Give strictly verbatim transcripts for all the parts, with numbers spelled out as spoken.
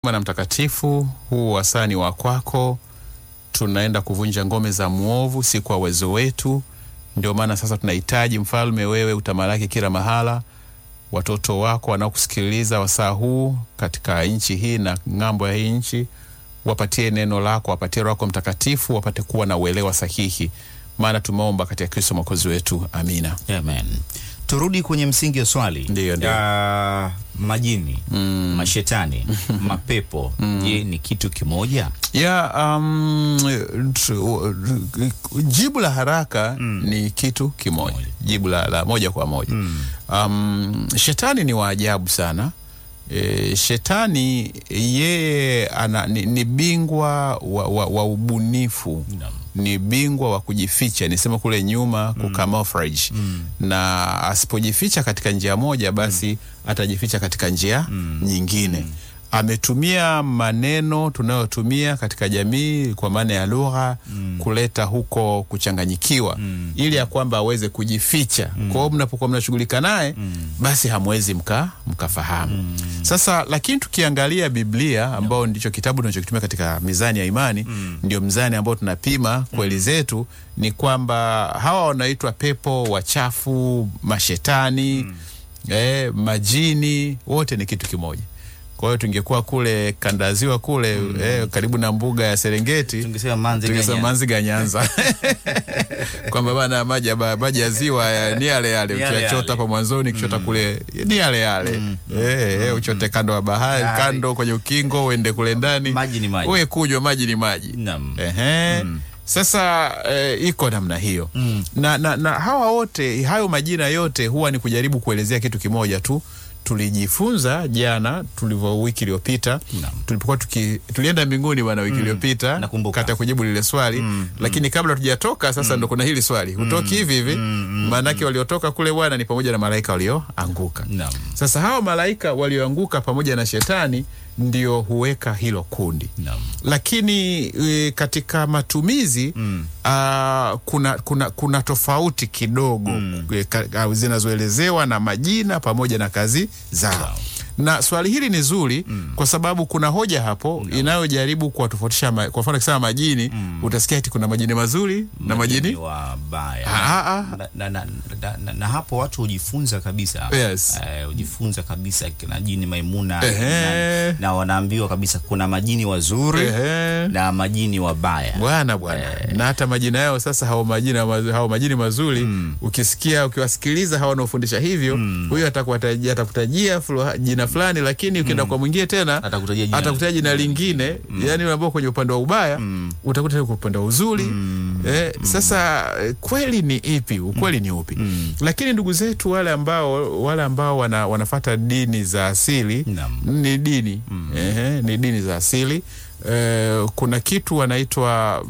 Bwana mtakatifu, huu wasani wa kwako, tunaenda kuvunja ngome za muovu, si kwa uwezo wetu. Ndio maana sasa tunahitaji mfalme, wewe utamalaki kila mahala. Watoto wako wanaokusikiliza wasaa huu katika nchi hii na ngambo ya hii nchi, wapatie neno lako, wapatie Roho Mtakatifu, wapate kuwa na uelewa sahihi. Maana tumeomba katika Kristo Mwokozi wetu. Amina. Amen. Turudi kwenye msingi wa swali. Ndiyo, ndiyo. Ya majini, mm. mashetani, mapepo, mm. je, ni kitu kimoja? Ya, um, jibu la haraka mm. ni kitu kimoja. Moja. Jibu la, la moja kwa moja. Mm. Um, shetani ni waajabu sana. E, shetani yeye ana, ni, ni bingwa wa, wa, wa ubunifu. No. Ni bingwa wa kujificha, nisema kule nyuma, mm. kucamouflage. Mm. Na asipojificha katika njia moja, basi mm. atajificha katika njia mm. nyingine. Mm. Ametumia maneno tunayotumia katika jamii kwa maana ya lugha mm. kuleta huko kuchanganyikiwa mm. ili ya kwamba aweze kujificha. Mm. Kwa hiyo mnapokuwa mnashughulika naye mm. basi hamwezi mka mkafahamu. Mm. Sasa lakini tukiangalia Biblia ambao ndicho kitabu tunachokitumia katika mizani ya imani, mm. ndio mzani ambao tunapima kweli zetu, ni kwamba hawa wanaitwa pepo wachafu, mashetani, mm. eh, majini, wote ni kitu kimoja. Kwa hiyo tungekuwa kule kandaziwa kule mm. eh, karibu na mbuga ya Serengeti, tungesema manzi tungesema manzi ganyanza. Kwamba bana maji maji ya ziwa ni yale yale, ukiachota hapa mwanzoni kichota mm. kule ni yale yale. Mm. Eh, eh, uchote kando wa bahari, Yari. kando kwenye ukingo, uende kule ndani. Maji ni maji. Wewe kunywa maji ni maji. Naam. Ehe. Mm. Sasa eh, iko namna hiyo. Mm. Na, na na hawa wote, hayo majina yote huwa ni kujaribu kuelezea kitu kimoja tu. Tulijifunza jana tulivyo wiki iliyopita, tulipokuwa tuki tulienda mbinguni bwana wiki iliyopita, mm. kata kujibu lile swali, mm. lakini kabla tujatoka sasa, mm. ndo kuna hili swali. Hutoki hivi hivi, mm. maana yake waliotoka kule bwana ni pamoja na malaika walioanguka. Sasa hao malaika walioanguka pamoja na shetani ndio huweka hilo kundi. Naam. Lakini e, katika matumizi mm. uh, kuna kuna kuna tofauti kidogo mm. e, zinazoelezewa na majina pamoja na kazi zao. Wow. Na swali hili ni zuri mm. kwa sababu kuna hoja hapo no. inayojaribu kuwatofautisha. Kwa mfano kisema majini, mm. utasikia eti kuna majini mazuri majini na majini wabaya. Na, na, na, na, na, na hapo watu hujifunza kabisa. Yes. Uh, hujifunza kabisa kuna jini Maimuna na, na wanaambiwa kabisa kuna majini wazuri Ehe. na majini wabaya. Bwana bwana. Eh. Na hata majina yao sasa, hao majini hao majini mazuri mm. ukisikia ukiwasikiliza hao wanaofundisha hivyo, mm. huyo atakutajia atakutajia jina fulani, lakini ukienda mm. kwa mwingine tena atakutajia jina, atakutajia jina lingine. Mm. Yani unaambia kwenye upande wa ubaya mm. utakuta kwa upande wa uzuri. Mm. Eh, mm. Sasa kweli ni ipi? Ukweli mm. ni upi? Mm. Lakini ndugu zetu wale ambao wale ambao wana, wanafuata dini za asili, mm. ni dini mm. eh, ni dini za asili. Uh, kuna kitu wanaitwa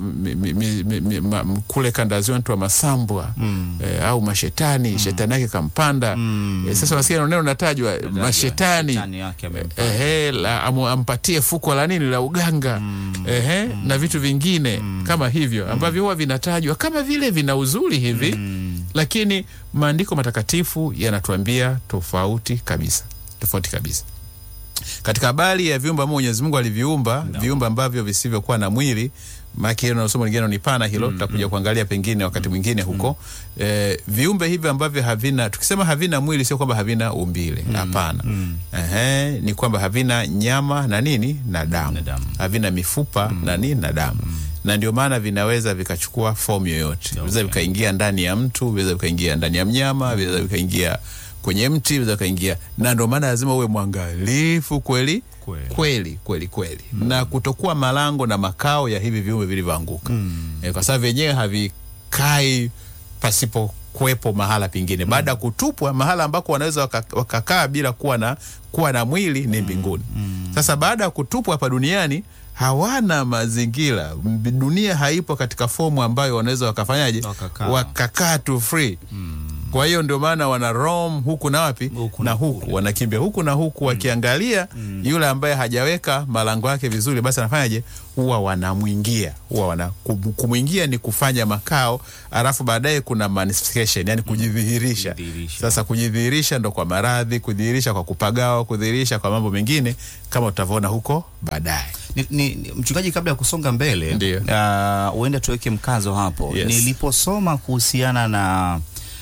kule kandaziwa wanaitwa masambwa mm. uh, au mashetani. Mm. Shetani yake kampanda. Mm. uh, sasa nasikia neno natajwa mashetani ehe, uh, am, ampatie fuko la nini la uganga. Mm. ehe, mm. na vitu vingine mm. kama hivyo ambavyo huwa vinatajwa kama vile vina uzuri hivi. Mm. Lakini maandiko matakatifu yanatuambia tofauti kabisa, tofauti kabisa. Katika habari ya viumbe ambavyo Mwenyezi Mungu aliviumba, no. viumbe ambavyo visivyokuwa na mwili, maki hilo na somo lingine ni pana hilo, mm, tutakuja mm. kuangalia pengine wakati mwingine huko. Mm. E, viumbe hivi ambavyo havina, tukisema havina mwili sio kwamba havina umbile, hapana. Mm. mm. Ehe, ni kwamba havina nyama na nini na damu. Na damu. Havina mifupa mm. na nini na damu. Mm. Na ndio maana vinaweza vikachukua form yoyote. Okay. Vinaweza vikaingia ndani ya mtu, vinaweza vikaingia ndani ya mnyama, vinaweza vikaingia kwenye mti, vinaweza kaingia. Na ndio maana lazima uwe mwangalifu kweli kweli kweli kweli, kweli. Mm. Na kutokuwa malango na makao ya hivi viumbe vilivyoanguka. Mm. E, kwa sababu wenyewe havikai pasipo kuwepo mahala pengine. Mm. Baada kutupwa mahala ambako wanaweza wakakaa waka bila kuwa na kuwa na mwili ni mbinguni. Mm. Sasa baada ya kutupwa hapa duniani hawana mazingira. Dunia haipo katika fomu ambayo wanaweza wakafanyaje wakakaa waka tu free. Mm. Kwa hiyo ndio maana wana roam huku na wapi Huku na na huku, kule. wanakimbia huku na huku wakiangalia yule ambaye hajaweka malango yake vizuri, basi anafanyaje? Huwa wanamwingia, huwa wana kum- kumwingia ni kufanya makao, alafu baadaye kuna manifestation, yani kujidhihirisha. Kujidhihirisha. Sasa kujidhihirisha ndo kwa maradhi, kudhihirisha kwa kupagawa, kudhihirisha kwa mambo mengine kama tutavyoona huko baadaye. Ni, ni, ni, mchungaji, kabla ya kusonga mbele, Ndiyo. uh, uenda tuweke mkazo hapo. Yes. Niliposoma kuhusiana na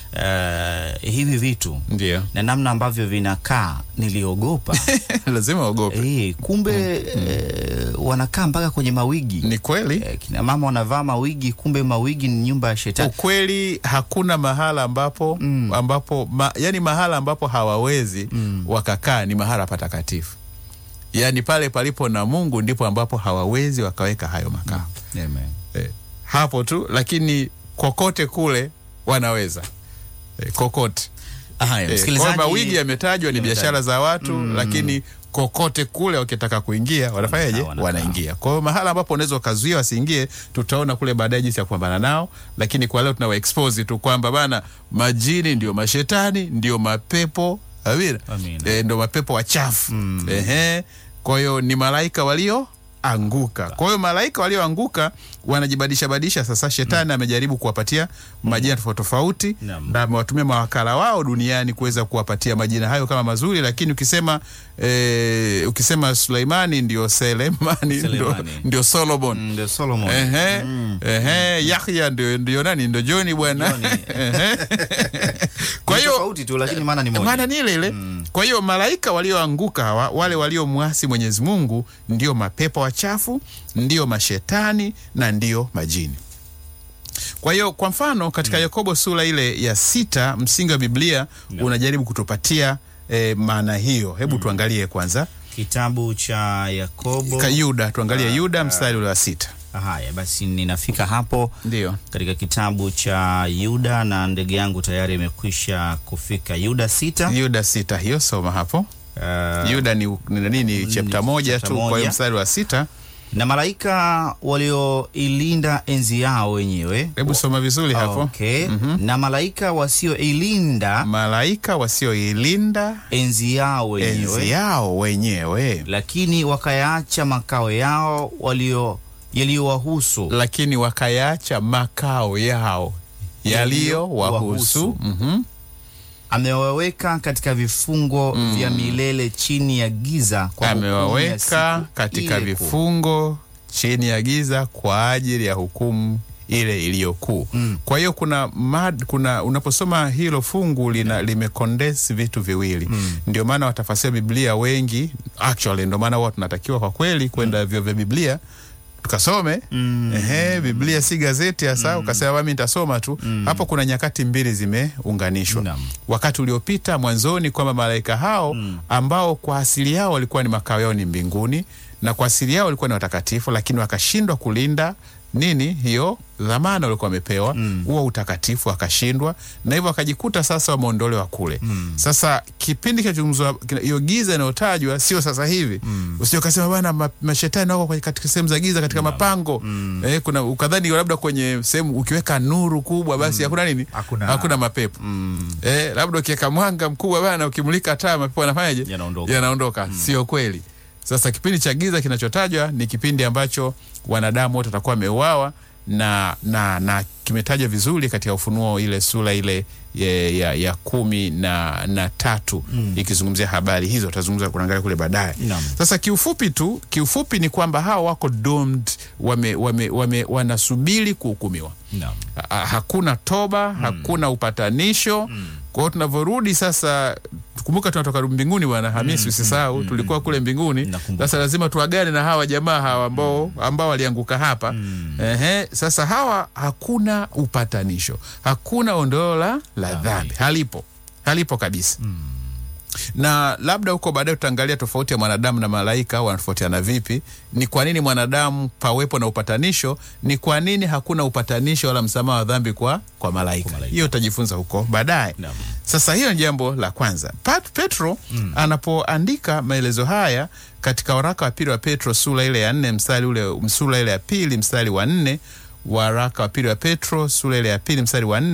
uh, hivi vitu Ndio. na namna ambavyo vinakaa, niliogopa. Lazima ogope. Eh, kumbe eh, wanakaa mpaka kwenye mawigi. Ni kweli. Eh, kina mama wanavaa mawigi, kumbe mawigi ni nyumba ya shetani. Ukweli hakuna mahala ambapo mm. ambapo ma, yani mahala ambapo hawawezi mm. wakakaa ni mahala patakatifu. Yani pale palipo na Mungu ndipo ambapo hawawezi wakaweka hayo makao. Mm. Amen. Eh, hapo tu, lakini kokote kule wanaweza. Eh, kokote. Haya, Eh, msikilizaji, kwa mawigi yametajwa ni yametajwa. biashara za watu Mm. lakini kokote kule wakitaka kuingia wanafanyaje? Wanakaa. Wanaingia. Kwa hiyo mahala ambapo unaweza ukazuia wasiingie, tutaona kule baadaye jinsi ya kupambana nao, lakini kwa leo tunawa expose tu kwamba bana, majini ndio mashetani, ndio mapepo, amina. Amina. E, ndio mapepo wachafu. Mm. Ehe. Kwa hiyo ni malaika walio anguka. Kwa hiyo malaika walioanguka wanajibadilisha badisha. Sasa shetani mm. amejaribu kuwapatia majina tofauti tofauti Naam. na amewatumia mawakala wao duniani kuweza kuwapatia majina hayo kama mazuri, lakini ukisema e, ukisema Suleimani ndio Selemani, ndio, Selemani. ndio Solomon. Mm, ndio Solomon. Ehe. Mm. Ehe, Yahya ndio ndio nani? Ndio Joni bwana. Joni. Ehe. Kwa Ni hiyo tofauti tu, lakini maana ni moja. maana ni ile ile. Mm. Kwa hiyo malaika walioanguka hawa, wale waliomwasi Mwenyezi Mungu, ndio mapepo wachafu, ndio mashetani na ndio majini. Kwa hiyo kwa mfano katika mm. Yakobo sura ile ya sita, msingi wa Biblia no. unajaribu kutupatia eh, maana hiyo. Hebu mm. tuangalie kwanza kitabu cha Yakobo Ka Yuda, tuangalie uh, Yuda uh, mstari ule wa sita. Haya basi, ninafika hapo Ndio. katika kitabu cha Yuda na ndege yangu tayari imekwisha kufika. Yuda sita. Yuda sita hiyo, soma hapo. Uh, Yuda ni nini? Ni chapter moja tu, kwa hiyo mstari wa sita. Na malaika walioilinda enzi yao wenyewe. Hebu soma vizuri hapo. Okay. Mm-hmm. Na malaika wasioilinda malaika wasioilinda enzi yao wenyewe. Enzi yao wenyewe. Lakini wakayaacha makao yao walio yaliyowahusu. Lakini wakayaacha makao yao yaliyowahusu. Mhm. Amewaweka katika vifungo mm. vya milele chini ya giza kwa amewaweka katika vifungo chini ya giza kwa ajili ya hukumu ile iliyokuu. Mm. Kwa hiyo kuna mad, kuna unaposoma hilo fungu lina yeah. limecondense vitu viwili. Mm. Ndio maana watafasiri Biblia wengi actually, ndio maana wao tunatakiwa kwa kweli kwenda mm. vyo vya Biblia tukasome. Mm. Ehe, Biblia si gazeti hasa. Mm. Ukasema mimi nitasoma tu. Mm. Hapo kuna nyakati mbili zimeunganishwa. Mm. Wakati uliopita mwanzoni kwamba malaika hao mm. ambao kwa asili yao walikuwa ni makao yao ni mbinguni na kwa asili yao walikuwa ni watakatifu, lakini wakashindwa kulinda nini hiyo dhamana walikuwa wamepewa, huo mm. utakatifu wakashindwa, na hivyo wakajikuta sasa wameondolewa kule. Mm. Sasa kipindi kinachozungumzwa hiyo giza inayotajwa sio sasa hivi. Mm. Usije kasema bwana ma, mashetani wako katika sehemu za giza katika mm. mapango. Mm. Eh, kuna ukadhani labda kwenye sehemu ukiweka nuru kubwa basi hakuna mm. nini? Hakuna, hakuna mapepo. Mm. Eh, labda ukiweka mwanga mkubwa bwana ukimulika taa mapepo yanafanyaje? Yanaondoka. Yanaondoka. Mm. Sio kweli. Sasa kipindi cha giza kinachotajwa ni kipindi ambacho wanadamu wote watakuwa wameuawa na na na kimetajwa vizuri katika Ufunuo ile sura ile ya, ya, ya kumi na, na tatu mm. ikizungumzia habari hizo. Tutazungumza kuangalia kule baadaye. Sasa kiufupi tu, kiufupi ni kwamba hao wako doomed, wame, wame, wame wanasubiri kuhukumiwa. Ha, hakuna toba, mm. hakuna upatanisho. Mm. Kwa hiyo tunavyorudi sasa, kumbuka tunatoka mbinguni bwana Hamisi, usisahau mm, mm, tulikuwa kule mbinguni. Sasa lazima tuagane na hawa jamaa hawa ambao ambao walianguka hapa. Mm. Ehe, sasa hawa hakuna upatanisho, hakuna ondoleo la dhambi, halipo, halipo kabisa. Mm. Na labda huko baadaye tutaangalia tofauti ya mwanadamu na malaika wanatofautiana vipi. Ni kwa nini mwanadamu pawepo na upatanisho, ni kwa nini hakuna upatanisho wala msamaha wa dhambi kwa kwa malaika. Hiyo utajifunza huko baadaye. Sasa hiyo ni jambo la kwanza. Pat Petro mm. anapoandika maelezo haya katika waraka wa pili wa Petro sura ile ya nne mstari ule sura ile ya pili mstari wa nne, waraka wa pili wa Petro sura ile ya pili mstari wa nne,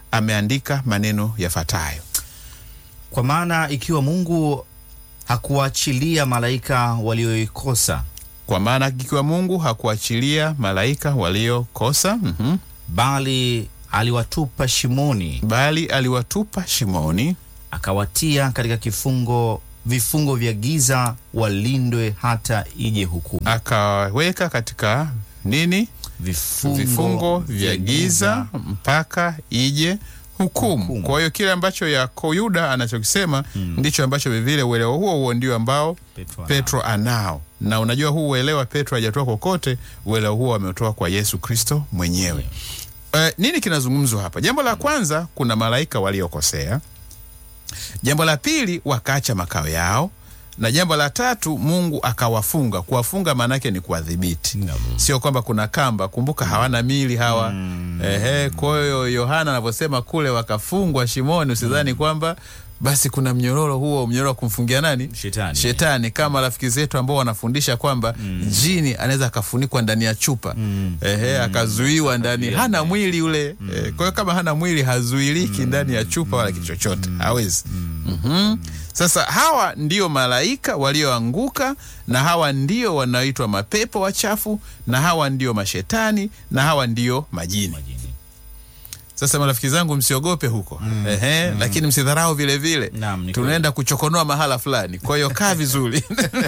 ameandika maneno yafuatayo: kwa maana ikiwa Mungu hakuachilia malaika walioikosa, kwa maana ikiwa Mungu hakuachilia malaika waliokosa, mhm, bali aliwatupa shimoni, bali aliwatupa shimoni, akawatia katika kifungo vifungo vya giza, walindwe hata ije hukumu. Akaweka katika nini? Vifungo, vifungo vya giza mpaka ije hukumu. Hukumu. Kwa hiyo kile ambacho Yakobo Yuda anachokisema mm. ndicho ambacho vile uelewa huo huo ndio ambao Petro, Petro anao. Na unajua huu uelewa Petro hajatoa kokote, uelewa huo ametoa kwa Yesu Kristo mwenyewe. Yeah. Uh, nini kinazungumzwa hapa? Jambo la kwanza, kuna malaika waliokosea. Jambo la pili, wakaacha makao yao. Na jambo la tatu, Mungu akawafunga. Kuwafunga maana yake ni kuadhibiti. Mm. Sio kwamba kuna kamba. Kumbuka hawana mili hawa. Mm. Ehe, kwa hiyo Yohana anaposema kule wakafungwa shimoni, usidhani mm. kwamba basi kuna mnyororo huo, mnyororo kumfungia nani? Shetani. Shetani, kama rafiki zetu ambao wanafundisha kwamba mm. jini anaweza akafunikwa ndani ya chupa. Mm. Ehe, mm. akazuiwa ndani, hana mwili yule. Mm. E, kwa hiyo kama hana mwili hazuiliki mm. ndani ya chupa wala kitu chochote. Mm. Hawezi. Mm. Mhm. Sasa hawa ndio malaika walioanguka, na hawa ndio wanaoitwa mapepo wachafu, na hawa ndio mashetani, na hawa ndio majini. Majini. Sasa marafiki zangu, msiogope huko. Mm, Ehe, mm. lakini msidharau vile vile. Naam, tunaenda kuchokonoa mahala fulani. Kwa hiyo kaa vizuri.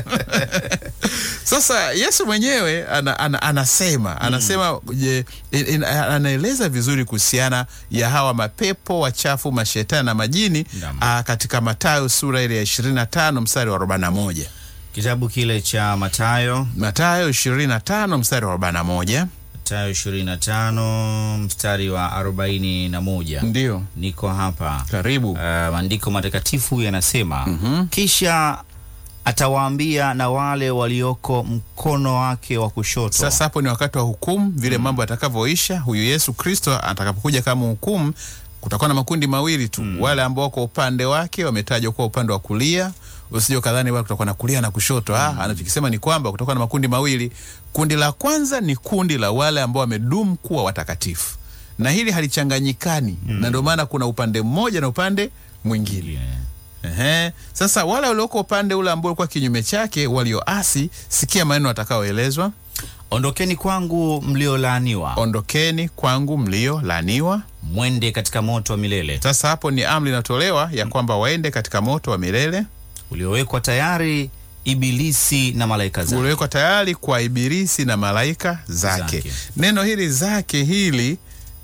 Sasa Yesu mwenyewe ana, ana, anasema, anasema mm. je, in, anaeleza vizuri kuhusiana ya hawa mapepo wachafu, mashetani na majini a, katika Mathayo sura ile ya ishirini na tano mstari wa arobaini na moja. Kitabu kile cha Mathayo, Mathayo ishirini na tano mstari wa arobaini na moja. Mathayo ishirini na tano mstari wa arobaini na moja. Ndio. Niko hapa. Karibu. Uh, maandiko matakatifu yanasema, mm-hmm. kisha atawaambia na wale walioko mkono wake wa kushoto. Sasa hapo ni wakati wa hukumu, vile mm. mambo atakavyoisha. Huyu Yesu Kristo atakapokuja kama hukumu, kutakuwa na makundi mawili tu. Mm. Wale ambao kwa upande wake wametajwa kwa upande wa kulia. Usije kadhani wao kutakuwa na kulia na kushoto. Ah, mm. anachokisema ni kwamba kutakuwa na makundi mawili. Kundi la kwanza ni kundi la wale ambao wamedumu kuwa watakatifu. Na hili halichanganyikani. Mm. Na ndio maana kuna upande mmoja na upande mwingine. Yeah. Ehe. Sasa wale walioko upande ule ambao kwa kinyume chake, walioasi, sikia maneno atakaoelezwa. Ondokeni kwangu mliolaaniwa. Ondokeni kwangu mliolaaniwa, mwende katika moto wa milele. Sasa hapo ni amri inatolewa ya kwamba waende katika moto wa milele uliowekwa tayari Ibilisi na malaika zake. Uliowekwa tayari kwa Ibilisi na malaika zake. Zake. Neno hili zake hili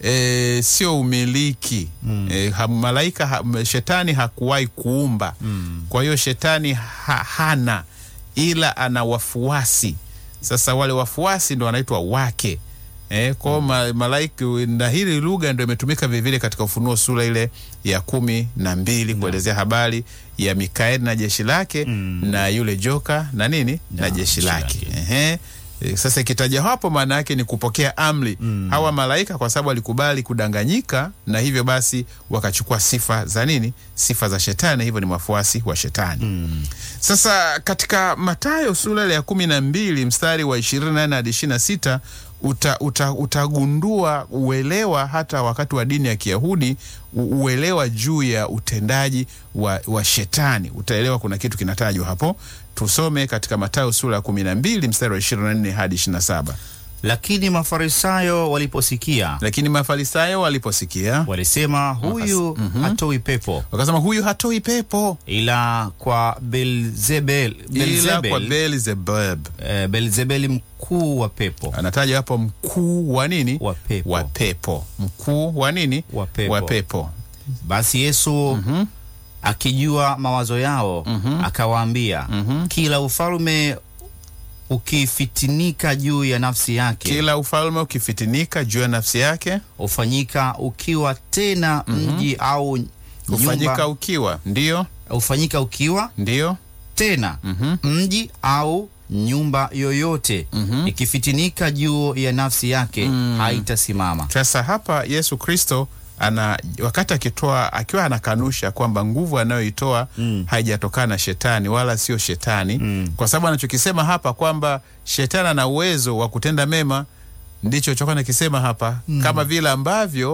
e, sio umiliki. Mm. E, ha, malaika ha, shetani hakuwahi kuumba. Mm. Kwa hiyo shetani ha, hana, ila ana wafuasi. Sasa wale wafuasi ndio wanaitwa wake. Eh, kwa mm. malaika, na hili lugha ndio imetumika vile vile katika Ufunuo sura ile ya kumi na mbili no. kuelezea habari ya Mikaeli na jeshi lake mm. na yule joka na nini no, na jeshi lake. Ehe. E, sasa ikitaja hapo maana yake ni kupokea amri. Mm. Hawa malaika kwa sababu walikubali kudanganyika, na hivyo basi wakachukua sifa za nini? Sifa za shetani, hivyo ni wafuasi wa shetani. Mm. Sasa katika Mathayo sura ile ya kumi na mbili mstari wa ishirini na nane hadi ishirini na sita uta, uta, utagundua uelewa hata wakati wa dini ya Kiyahudi, uelewa juu ya utendaji wa, wa shetani. Utaelewa kuna kitu kinatajwa hapo. Tusome katika Mathayo sura ya kumi na mbili mstari wa ishirini na nne hadi ishirini na saba. Lakini Mafarisayo waliposikia, lakini Mafarisayo waliposikia walisema, huyu mm-hmm. hatoi pepo. Wakasema huyu hatoi pepo ila kwa Beelzebul, ila kwa Beelzebub. Eh, Beelzebuli mkuu wa pepo. Anataja hapo mkuu wa nini? Wa pepo. Wa pepo. Mkuu wa nini? Wa pepo. Wa pepo. Basi Yesu mm-hmm. akijua mawazo yao mm-hmm. akawaambia, mm-hmm. kila ufalme ukifitinika juu ya nafsi yake, kila ufalme ukifitinika juu ya nafsi yake, ufanyika ukiwa tena mm-hmm. mji au nyumba. Ufanyika ukiwa, ndio. Ufanyika ukiwa, ndio. Tena mm-hmm. mji au nyumba yoyote mm-hmm. ikifitinika juu ya nafsi yake mm. haitasimama. Sasa hapa Yesu Kristo ana wakati akitoa, akiwa anakanusha kwamba nguvu anayoitoa mm. haijatokana na shetani wala sio shetani mm. kwa sababu anachokisema hapa kwamba shetani ana uwezo wa kutenda mema, ndicho chochote anakisema hapa mm. kama vile ambavyo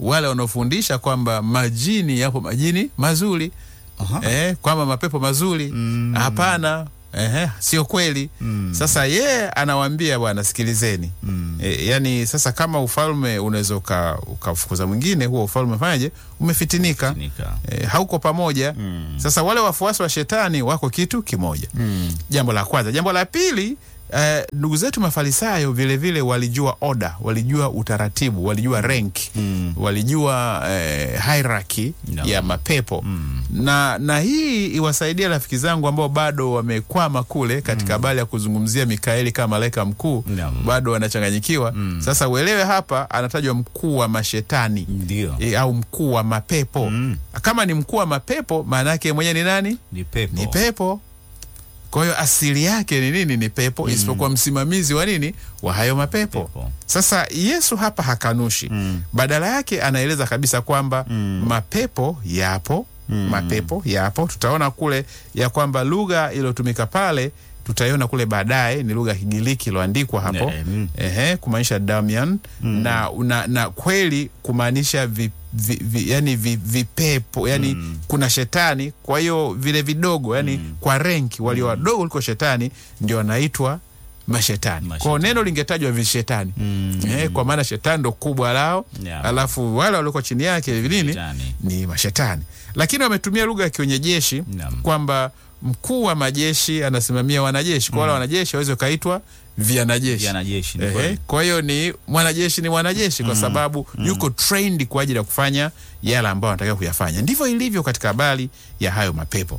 wale wanaofundisha kwamba majini yapo majini mazuri. Uh-huh. Eh, kwamba mapepo mazuri. Mm. Hapana. Eh, sio kweli. Mm. Sasa yeye anawaambia bwana, sikilizeni. Mm. E, yani sasa kama ufalme unaweza ukafukuza mwingine, huo ufalme fanyaje? Umefitinika. E, hauko pamoja. Mm. Sasa wale wafuasi wa shetani wako kitu kimoja. Mm. Jambo la kwanza. Jambo la pili, Uh, ndugu zetu Mafarisayo vile vile walijua order, walijua utaratibu, walijua rank. Mm. Walijua uh, hierarchy. No. Ya mapepo. Mm. Na na hii iwasaidia rafiki zangu ambao bado wamekwama kule katika habari. Mm. Ya kuzungumzia Mikaeli kama malaika mkuu. No. Bado wanachanganyikiwa. Mm. Sasa uelewe hapa anatajwa mkuu wa mashetani. E, au mkuu wa mapepo. Mm. Kama ni mkuu wa mapepo, maana yake mwenyewe ni nani? Ni pepo. Ni pepo. Kwa hiyo asili yake ni nini? Ni pepo. Mm. Isipokuwa msimamizi wa nini? Wa hayo mapepo. Pepo. Sasa Yesu hapa hakanushi. Mm. Badala yake anaeleza kabisa kwamba mm. mapepo yapo. Mm. Mapepo yapo. Tutaona kule ya kwamba lugha iliyotumika pale tutaiona kule baadaye ni lugha ya Kigiriki iliyoandikwa hapo. Mm. Ehe, kumaanisha Damian. Mm. Na, na na kweli kumaanisha vi, vi, vi, yani vi, vipepo, yani mm. kuna shetani, kwa hiyo vile vidogo, yani mm. kwa renki walio wadogo kuliko shetani ndio wanaitwa mashetani. Kwa neno lingetajwa vishetani. Mm. Eh, kwa maana shetani ndo kubwa lao. Yeah. Alafu wale walioko chini yake nini? Ni mashetani. Lakini wametumia lugha ya kionyejeshi. Yeah. Kwamba mkuu wa majeshi anasimamia wanajeshi. Kwa wale mm. wanajeshi waweze kaitwa vianajeshi. Vianajeshi. Eh, kwa hiyo ni mwanajeshi ni mwanajeshi kwa mm. sababu mm. yuko trained kwa ajili ya kufanya yale ambayo anataka kuyafanya. Ndivyo ilivyo katika habari ya hayo mapepo.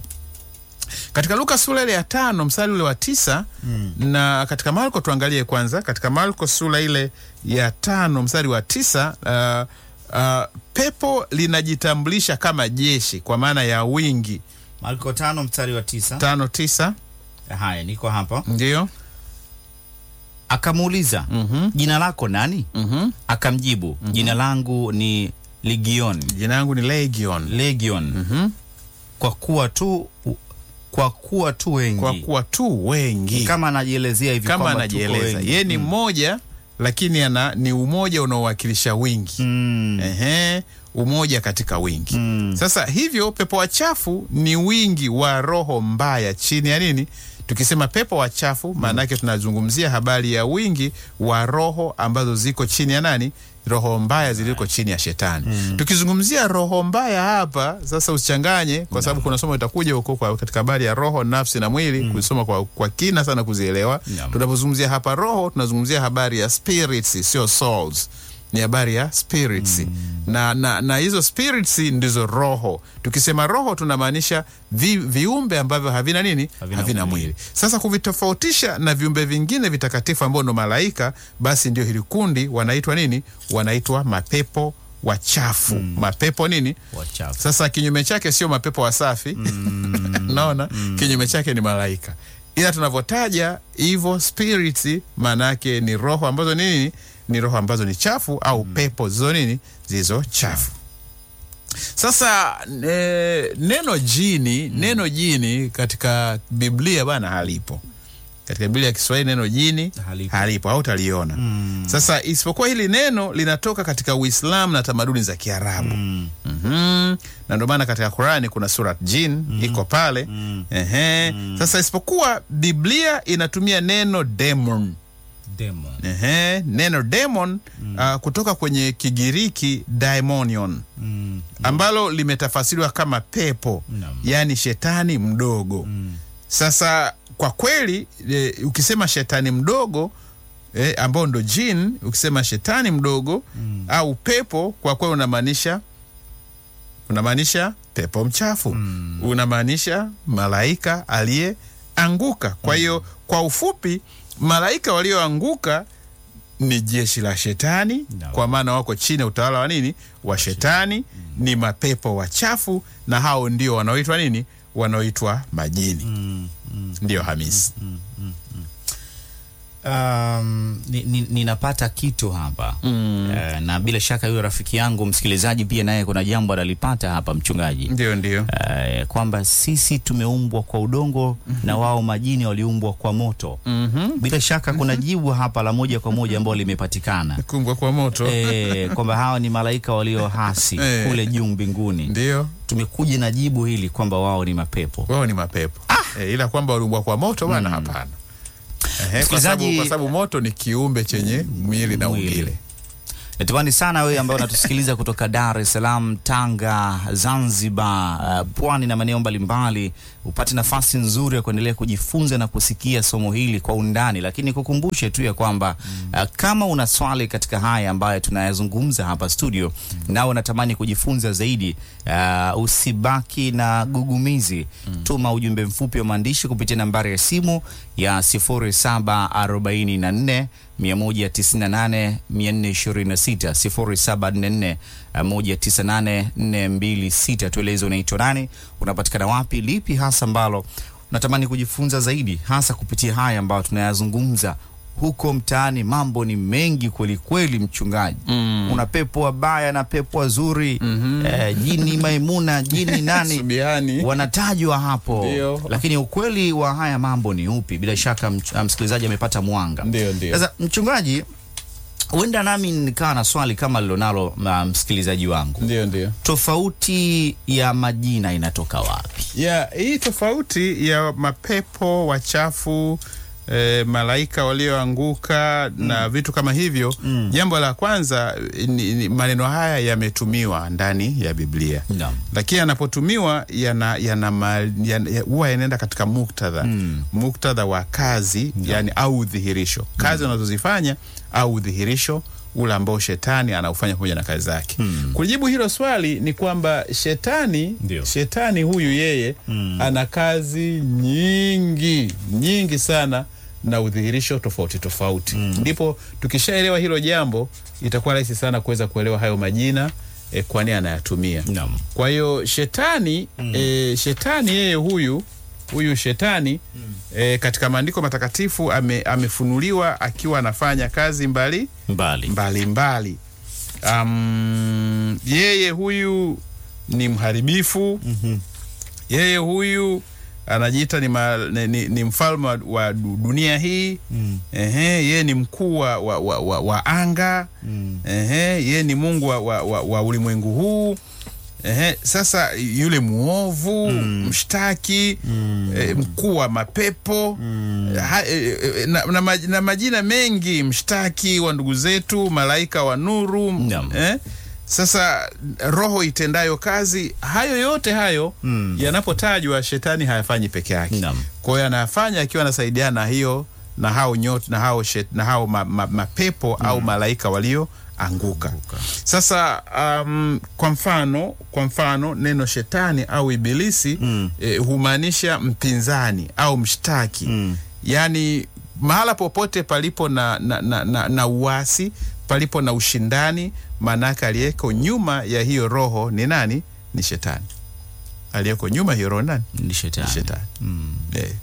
Katika Luka sura ile ya tano mstari ule wa tisa. Mm. Na katika Marko tuangalie kwanza. Katika Marko sura ile ya tano mstari wa tisa. Uh, uh, pepo linajitambulisha kama jeshi kwa maana ya wingi. Marko tano mstari wa tisa. Tano tisa. Haya, niko hapa. Ndio. Akamuuliza, mm-hmm. jina lako nani? Mm-hmm. Akamjibu, mm-hmm. jina langu ni Legion. Jina langu ni Legion. Legion. Mm-hmm. Kwa kuwa tu kwa kuwa tu wengi. Kwa kuwa tu wengi. Kama anajielezea hivi kama anajieleza. Yeye ni mmoja, mm. lakini ana ni umoja unaowakilisha wingi. Mm. Ehe, umoja katika wingi. Mm. Sasa hivyo pepo wachafu ni wingi wa roho mbaya chini ya nini? Tukisema pepo wachafu, maana yake tunazungumzia habari ya wingi wa roho ambazo ziko chini ya nani? Roho mbaya ziliko chini ya shetani. Mm. Tukizungumzia roho mbaya hapa, sasa usichanganye kwa sababu kuna somo litakuja huko kwa katika habari ya roho, nafsi na mwili. Mm. Kusoma kwa, kwa kina sana kuzielewa. Tunapozungumzia hapa roho, tunazungumzia habari ya spirits, sio souls. Ni habari ya spirits. Mm. Na, na, na hizo spirits ndizo roho. Tukisema roho tunamaanisha vi, viumbe ambavyo havina nini? Havina, havina mwili. mwili. Sasa kuvitofautisha na viumbe vingine vitakatifu ambao ndo malaika, basi ndio hili kundi wanaitwa nini? Wanaitwa mapepo wachafu. Mm. Mapepo nini? Wachafu. Sasa kinyume chake sio mapepo wasafi. Mm. Naona? Mm. Kinyume chake ni malaika. Ila tunavyotaja hivyo spirits, maana yake ni roho ambazo nini? Ni roho ambazo ni chafu au mm. pepo zizo nini? Zizo chafu. Sasa e, neno jini, mm. neno jini katika Biblia bana halipo. Katika Biblia ya Kiswahili neno jini halipo, halipo au utaliona. Mm. Sasa isipokuwa hili neno linatoka katika Uislamu na tamaduni za Kiarabu. Mm. Mhm. Na ndio maana katika Qur'ani kuna surat jin. Mm. Iko pale. Mm. Ehe. Mm. Sasa isipokuwa Biblia inatumia neno demon. Demon. Ehe, neno demon. Mm. Uh, kutoka kwenye Kigiriki daimonion. Mm. Ambalo limetafasiriwa kama pepo. No. Yani shetani mdogo. Mm. Sasa kwa kweli e, ukisema shetani mdogo e, ambao ndo jin, ukisema shetani mdogo mm. au pepo, kwa kweli unamaanisha unamaanisha pepo mchafu. Mm. Unamaanisha malaika aliyeanguka. Kwa hiyo mm. kwa ufupi malaika walioanguka ni jeshi la shetani. No. Kwa maana wako chini ya utawala wa nini? Wa shetani. Mm. Ni mapepo wachafu, na hao ndio wanaoitwa nini? Wanaoitwa majini. Mm. Mm. Ndio Hamisi. Mm. Mm. Mm. Um, ninapata ni, ni kitu hapa mm. uh, na bila shaka yule rafiki yangu msikilizaji pia naye kuna jambo analipata hapa mchungaji. Ndio ndio. Uh, kwamba sisi tumeumbwa kwa udongo mm -hmm. na wao majini waliumbwa kwa moto. Mm -hmm. Bila shaka kuna jibu hapa la moja kwa moja ambalo limepatikana. Kuumbwa kwa moto. Eh, kwamba hawa ni malaika walio hasi eh. kule juu mbinguni. Ndio. Tumekuja na jibu hili kwamba wao ni mapepo. Wao ni mapepo. Ah. Eh, ila kwamba waliumbwa kwa moto bwana mm. hapana. Eh, kwa sababu kwa sababu moto ni kiumbe chenye mwili na umbile. Natamani sana wewe ambao unatusikiliza kutoka Dar es Salaam, Tanga, Zanzibar, uh, Pwani na maeneo mbalimbali upate nafasi nzuri ya kuendelea kujifunza na kusikia somo hili kwa undani, lakini kukumbushe tu ya kwamba mm. uh, kama una swali katika haya ambayo tunayazungumza hapa studio mm. nao unatamani kujifunza zaidi, uh, usibaki na gugumizi mm. tuma ujumbe mfupi wa maandishi kupitia nambari ya simu ya sifuri saba arobaini na nne mia moja tisini na nane mia nne ishirini na sita sifuri saba nne nne moja tisa nane nne mbili sita. Tueleze unaitwa nani, unapatikana wapi, lipi hasa ambalo unatamani kujifunza zaidi, hasa kupitia haya ambayo tunayazungumza. Huko mtaani mambo ni mengi kweli kweli mchungaji. Mm. Una pepo wabaya na pepo wazuri. Mm -hmm. eh, jini Maimuna, jini nani wanatajwa hapo. Dio. Lakini ukweli wa haya mambo ni upi? Bila shaka msikilizaji amepata mwanga. Ndio ndio. Sasa mchungaji, huenda nami nikaa na swali kama lilonalo msikilizaji wangu. Ndio ndio. Tofauti ya majina inatoka wapi? Ya hii tofauti ya mapepo wachafu, E, malaika walioanguka mm. na vitu kama hivyo mm. jambo la kwanza ni, ni, maneno haya yametumiwa ndani ya Biblia no. lakini yanapotumiwa yana yana huwa yanaenda katika muktadha mm. muktadha wa kazi no. yani au udhihirisho kazi unazozifanya mm. au udhihirisho ule ambao shetani anaufanya pamoja na kazi zake. Hmm. Kujibu hilo swali ni kwamba shetani Dio. shetani huyu yeye hmm. ana kazi nyingi nyingi sana na udhihirisho tofauti tofauti. Hmm. Ndipo tukishaelewa hilo jambo itakuwa rahisi sana kuweza kuelewa hayo majina e, kwani anayatumia. No. Kwa hiyo shetani hmm. e, shetani yeye huyu huyu shetani hmm. e, katika maandiko matakatifu ame, amefunuliwa akiwa anafanya kazi mbali mbali mbali, mbali. Um, yeye huyu ni mharibifu. Mm-hmm. Yeye huyu anajiita ni, ma, ni, ni, ni mfalme wa, wa dunia hii. Mm. Ehe, yeye ni mkuu wa, wa, wa, wa anga. Mm. Ehe, yeye ni Mungu wa, wa, wa, wa ulimwengu huu. Ehe, sasa yule muovu, mm. mshtaki, mm. e, mkuu wa mapepo, mm. ha, e, na, na, maj, na majina mengi, mshtaki wa ndugu zetu, malaika wa nuru. No. Eh, sasa roho itendayo kazi, hayo yote hayo mm. yanapotajwa shetani hayafanyi peke yake. No. Kwa hiyo anafanya akiwa anasaidiana na hiyo na hao nyota na hao shet, na hao ma, ma, mapepo mm. au malaika walio anguka. Anguka. Sasa um, kwa mfano kwa mfano neno shetani au ibilisi mm. eh, humaanisha mpinzani au mshtaki. Mm. Yaani mahala popote palipo na na, na, na, na uasi, palipo na ushindani, manaka aliyeko nyuma ya hiyo roho ni nani? Ni shetani. Aliyeko nyuma hiyo roho nani? Ni shetani. Ni shetani. Mm. Eh.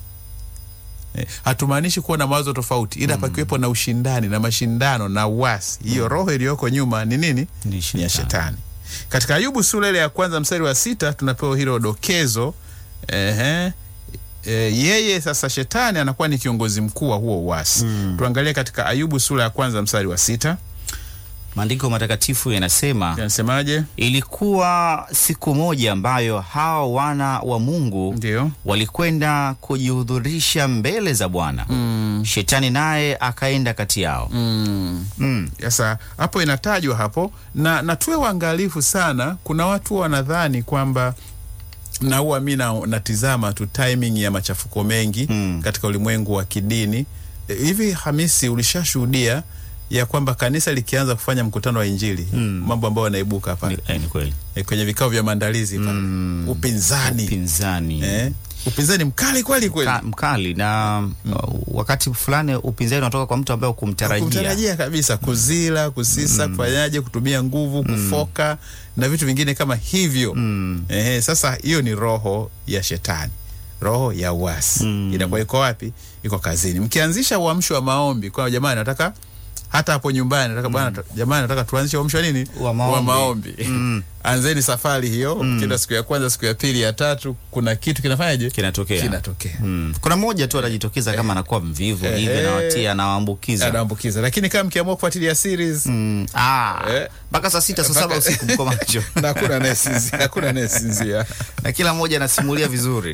Eh, hatumaanishi kuwa na mawazo tofauti, ila mm. pakiwepo na ushindani na mashindano na uasi, hiyo mm. roho iliyoko nyuma ni nini? Ni, ni ya shetani. Katika Ayubu sura ile ya kwanza mstari wa sita tunapewa hilo dokezo. Ehe, e, yeye sasa shetani anakuwa ni kiongozi mkuu wa huo uasi. Mm. Tuangalie katika Ayubu sura ya kwanza mstari wa sita. Maandiko matakatifu yanasema, yanasemaje? Ilikuwa siku moja ambayo hao wana wa Mungu Ndiyo. walikwenda kujihudhurisha mbele za Bwana. Mm. Shetani naye akaenda kati yao. Mm. Mm. Sasa hapo inatajwa hapo, na na tuwe waangalifu sana. Kuna watu wanadhani kwamba na huwa mimi natizama tu timing ya machafuko mengi mm. katika ulimwengu wa kidini. E, hivi Hamisi, ulishashuhudia ya kwamba kanisa likianza kufanya mkutano wa Injili mm. mambo ambayo yanaibuka hapa ni kweli e, kwenye vikao vya maandalizi pale mm. upinzani upinzani eh upinzani mkali kweli kweli Mka, mkali na mm. wakati fulani upinzani unatoka kwa mtu ambaye kumtarajia kumtarajia kabisa, kuzila, kusisa, mm. kufanyaje, kutumia nguvu, kufoka mm. na vitu vingine kama hivyo. Mm. Eh, sasa hiyo ni roho ya shetani roho ya uasi. Mm. Inakuwa iko wapi? Iko kazini. Mkianzisha uamsho wa maombi kwa jamani, nataka hata hapo nyumbani nataka bwana, mm. jamani nataka tuanzishe uamsho wa nini? Wa maombi. Wa maombi. Mm. Anzeni safari hiyo. Mm. Kila siku ya kwanza, siku ya pili, ya tatu kuna kitu kinafanyaje? Kinatokea. Kinatokea. Mm. Kuna mmoja tu anajitokeza kama anakuwa mvivu eh, hivi na watia anawaambukiza. Anaambukiza. Lakini kama mkiamua kufuatilia series, mm. ah, mpaka eh, saa sita saa saba usiku mko macho. Na hakuna anayesinzia, hakuna anayesinzia. Na kila mmoja anasimulia vizuri.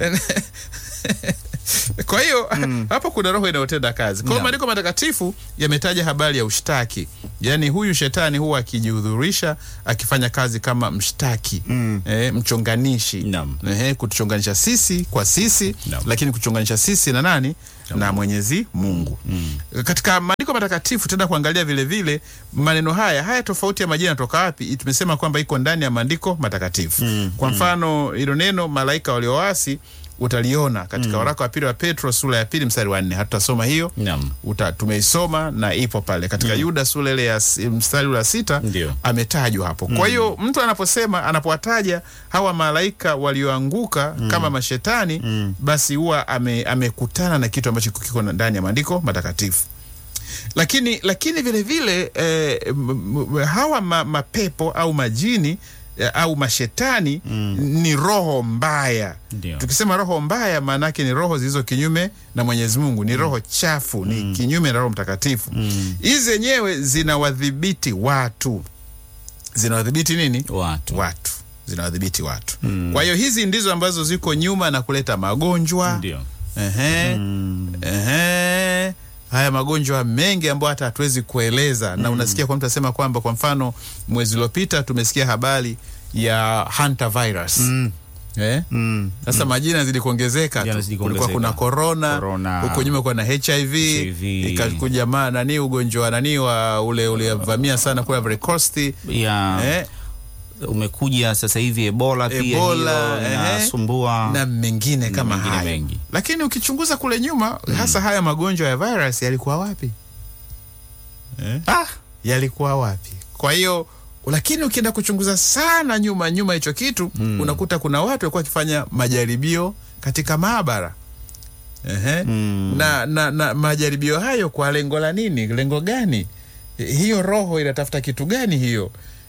Kwa hiyo mm. hapo kuna roho inayotenda kazi. Kwa hiyo maandiko matakatifu yametaja habari ya ushtaki. Yaani huyu shetani huwa akijihudhurisha akifanya kazi kama mshtaki, mm. eh, mchonganishi. Eh, kutuchonganisha sisi kwa sisi, Nam. lakini kuchonganisha sisi na nani? Nam. Na Mwenyezi Mungu. Mm. Katika maandiko matakatifu tenda kuangalia vile vile maneno haya, haya tofauti ya majina toka wapi? Tumesema kwamba iko ndani ya maandiko matakatifu. Mm. Kwa mfano hilo neno malaika walioasi utaliona katika mm. waraka wa pili wa Petro sura ya pili mstari wa nne. Hatutasoma hiyo. Naam. Uta tumeisoma na ipo pale katika mm. Yuda sura ile ya mstari wa sita. Ndiyo. Ametajwa hapo. Mm. Kwa hiyo mtu anaposema, anapowataja hawa malaika walioanguka mm. kama mashetani, mm. basi huwa ame, amekutana na kitu ambacho kiko ndani ya maandiko matakatifu. Lakini lakini vile vile eh, m, m, hawa ma, mapepo au majini au mashetani mm. ni roho mbaya. Ndiyo. Tukisema roho mbaya maana yake ni roho zilizo kinyume na Mwenyezi Mungu, ni mm. roho chafu, mm. ni kinyume na Roho Mtakatifu. Hizi mm. zenyewe zinawadhibiti watu. Zinawadhibiti nini? Watu. Watu. Zinawadhibiti watu. Mm. Kwa hiyo hizi ndizo ambazo ziko nyuma na kuleta magonjwa. Ndio. Ehe. Mm. Ehe. Haya magonjwa mengi ambayo hata hatuwezi kueleza. Mm. Na unasikia kwa mtu asema kwamba kwa mfano mwezi uliopita tumesikia habari ya hantavirus. Mm. Eh? Mm. Sasa mm. majina zili kuongezeka. Kulikuwa kuna corona, corona. Huko nyuma kuna H I V, ikakuja maana nani ugonjwa nani wa ule ule vamia sana kwa Ivory Coast. Yeah. Eh? Umekuja sasa hivi Ebola pia, Ebola, hiyo inasumbua na mengine kama haya mengi. Lakini ukichunguza kule nyuma mm. hasa haya magonjwa ya virus yalikuwa wapi? Eh? Ah, yalikuwa wapi? Kwa hiyo lakini ukienda kuchunguza sana nyuma nyuma hicho kitu mm. unakuta kuna watu walikuwa wakifanya majaribio katika maabara. Ehe. Mm. Na, na na majaribio hayo kwa lengo la nini? Lengo gani? Hiyo roho inatafuta kitu gani hiyo?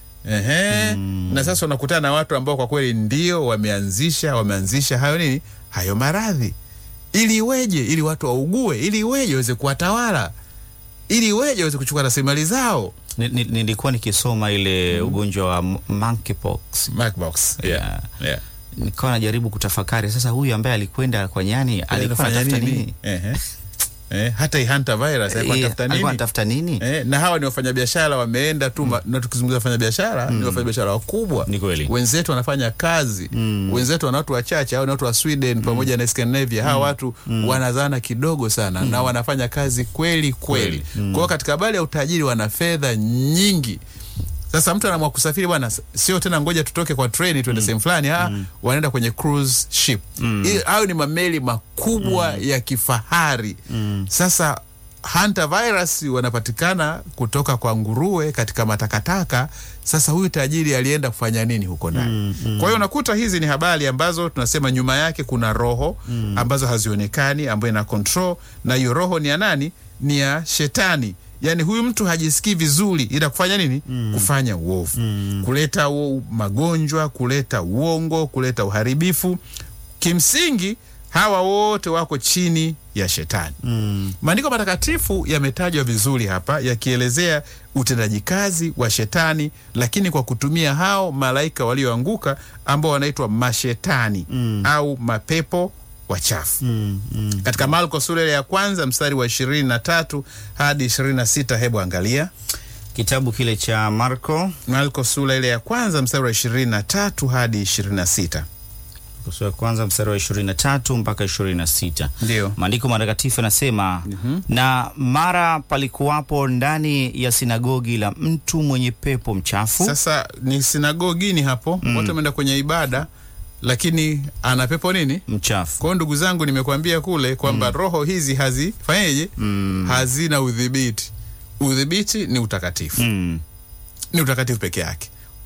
Ehe. Mm. Na sasa unakutana na watu ambao kwa kweli ndio wameanzisha wameanzisha hayo nini? Hayo maradhi. Ili iweje? Ili watu waugue, ili iweje waweze kuwatawala. Ili iweje waweze kuchukua rasilimali zao. Nilikuwa nikisoma ile mm. ugonjwa wa monkeypox. Monkeypox. Yeah. Yeah. Nikawa najaribu kutafakari sasa huyu ambaye alikwenda kwa nyani alikuwa anatafuta nini? Ehe. Eh, hata hii hantavirus alikuwa anatafuta nini? Alikuwa anatafuta nini? Eh, na hawa ni wafanyabiashara wameenda tu mm. na tukizungumza wafanyabiashara mm. ni wafanyabiashara wakubwa. Ni kweli. Wenzetu wanafanya kazi. Mm. Wenzetu wana watu wachache au watu wa Sweden mm. pamoja na Scandinavia. Mm. Hawa watu mm. wanazana kidogo sana mm. na wanafanya kazi kweli kweli. Mm. Kwa hiyo katika habari ya utajiri wana fedha nyingi. Sasa mtu anaamua kusafiri bwana, sio tena ngoja tutoke kwa treni tuende mm. sehemu fulani, ah mm. wanaenda kwenye cruise ship. Mm. Hayo ni mameli makubwa mm. ya kifahari. Mm. Sasa hantavirus wanapatikana kutoka kwa nguruwe katika matakataka. Sasa huyu tajiri alienda kufanya nini huko ndani? Mm. Mm. Kwa hiyo unakuta hizi ni habari ambazo tunasema nyuma yake kuna roho mm. ambazo hazionekani, ambayo ina control, na hiyo roho ni ya nani? Ni ya shetani. Yani huyu mtu hajisikii vizuri ila kufanya nini? Mm. Kufanya uovu. Mm. Kuleta uo, magonjwa, kuleta uongo, kuleta uharibifu. Kimsingi hawa wote wako chini ya shetani. Mm. Maandiko matakatifu yametajwa vizuri hapa yakielezea utendaji kazi wa shetani, lakini kwa kutumia hao malaika walioanguka ambao wanaitwa mashetani mm. au mapepo wachafu. Mm, mm. Katika Marko sura ya kwanza mstari wa ishirini na tatu hadi ishirini na sita, hebu angalia kitabu kile cha Marko. Marko sura ile ya kwanza mstari wa ishirini na tatu hadi ishirini na sita. Sura ya kwanza mstari wa ishirini na tatu mpaka ishirini na sita. Ndio. Maandiko matakatifu yanasema mm-hmm. na mara palikuwapo ndani ya sinagogi la mtu mwenye pepo mchafu. Sasa ni sinagogi ni hapo, mm. watu wameenda kwenye ibada lakini ana pepo nini? Mchafu. Kwa ndugu zangu nimekuambia kule kwamba mm. roho hizi hazifanyeje? Mm. Hazina udhibiti. Udhibiti ni utakatifu. Mm. Ni utakatifu peke yake.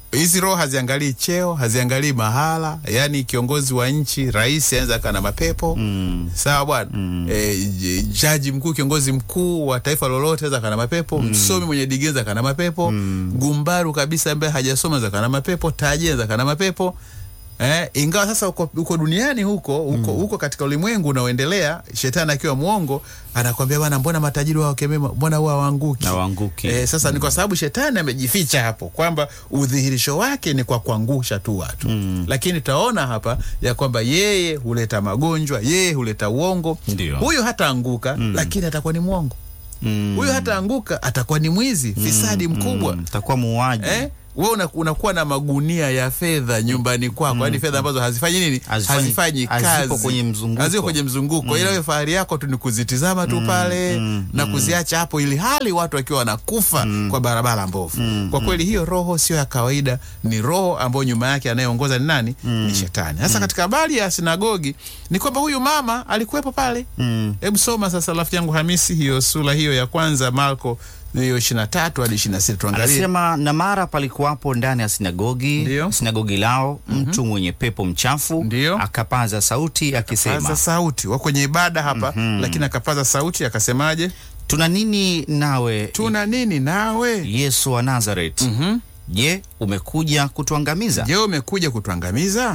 hizi roho haziangalii cheo, haziangalii mahala. Yani kiongozi wa nchi, rais anaweza kana na mapepo. Mm. Sawa bwana. Mm. E, jaji mkuu, kiongozi mkuu wa taifa lolote anaweza kana na mapepo. Mm. Msomi mwenye digrii anaweza kana na mapepo. Mm. Gumbaru kabisa ambaye hajasoma anaweza kana na mapepo. Tajiri anaweza kana na mapepo. Eh, ingawa sasa uko, uko duniani huko, uko, mm. uko katika ulimwengu unaoendelea, shetani akiwa muongo anakuambia bwana, mbona matajiri wao kemema, mbona huwa waanguki? Na waanguki. Eh, sasa mm. ni kwa sababu shetani amejificha hapo kwamba udhihirisho wake ni kwa kuangusha tu watu. Mm. Lakini taona hapa ya kwamba yeye huleta magonjwa, yeye huleta uongo. Ndiyo. Huyo hata anguka, mm. lakini atakuwa ni muongo. Mm. Huyo hata anguka, atakuwa ni mwizi, fisadi mm. mkubwa. Mm. Atakuwa muuaji. Eh? Wewe unakuwa na magunia ya fedha nyumbani kwako, mm. yani fedha ambazo hazifanyi nini? Hazifanyi, hazifanyi kazi. Hazipo kwenye mzunguko. Hazipo kwenye mzunguko. Mm. Ila wewe fahari yako tu ni kuzitizama tu pale, mm. na kuziacha hapo, ili hali watu wakiwa wanakufa mm. kwa barabara mbovu. Mm. Kwa kweli hiyo roho sio ya kawaida, ni roho ambayo nyuma yake anayeongoza ni nani? Mm. Ni shetani. Sasa mm. katika habari ya sinagogi ni kwamba huyu mama alikuwepo pale. Mm. Hebu soma sasa rafiki yangu Hamisi hiyo sura hiyo ya kwanza Marko hiyo ishirini na tatu hadi ishirini na sita tuangalie. Anasema, na mara palikuwapo ndani ya sinagogi, Ndiyo. sinagogi lao, mm -hmm. mtu mwenye pepo mchafu. Ndiyo. Akapaza sauti akisema. Akapaza sauti, wako kwenye ibada hapa, mm -hmm. lakini akapaza sauti akasemaje? Tuna nini nawe? Tuna nini nawe? Yesu wa Nazareth. Mm -hmm. Je, umekuja kutuangamiza? Je, umekuja kutuangamiza?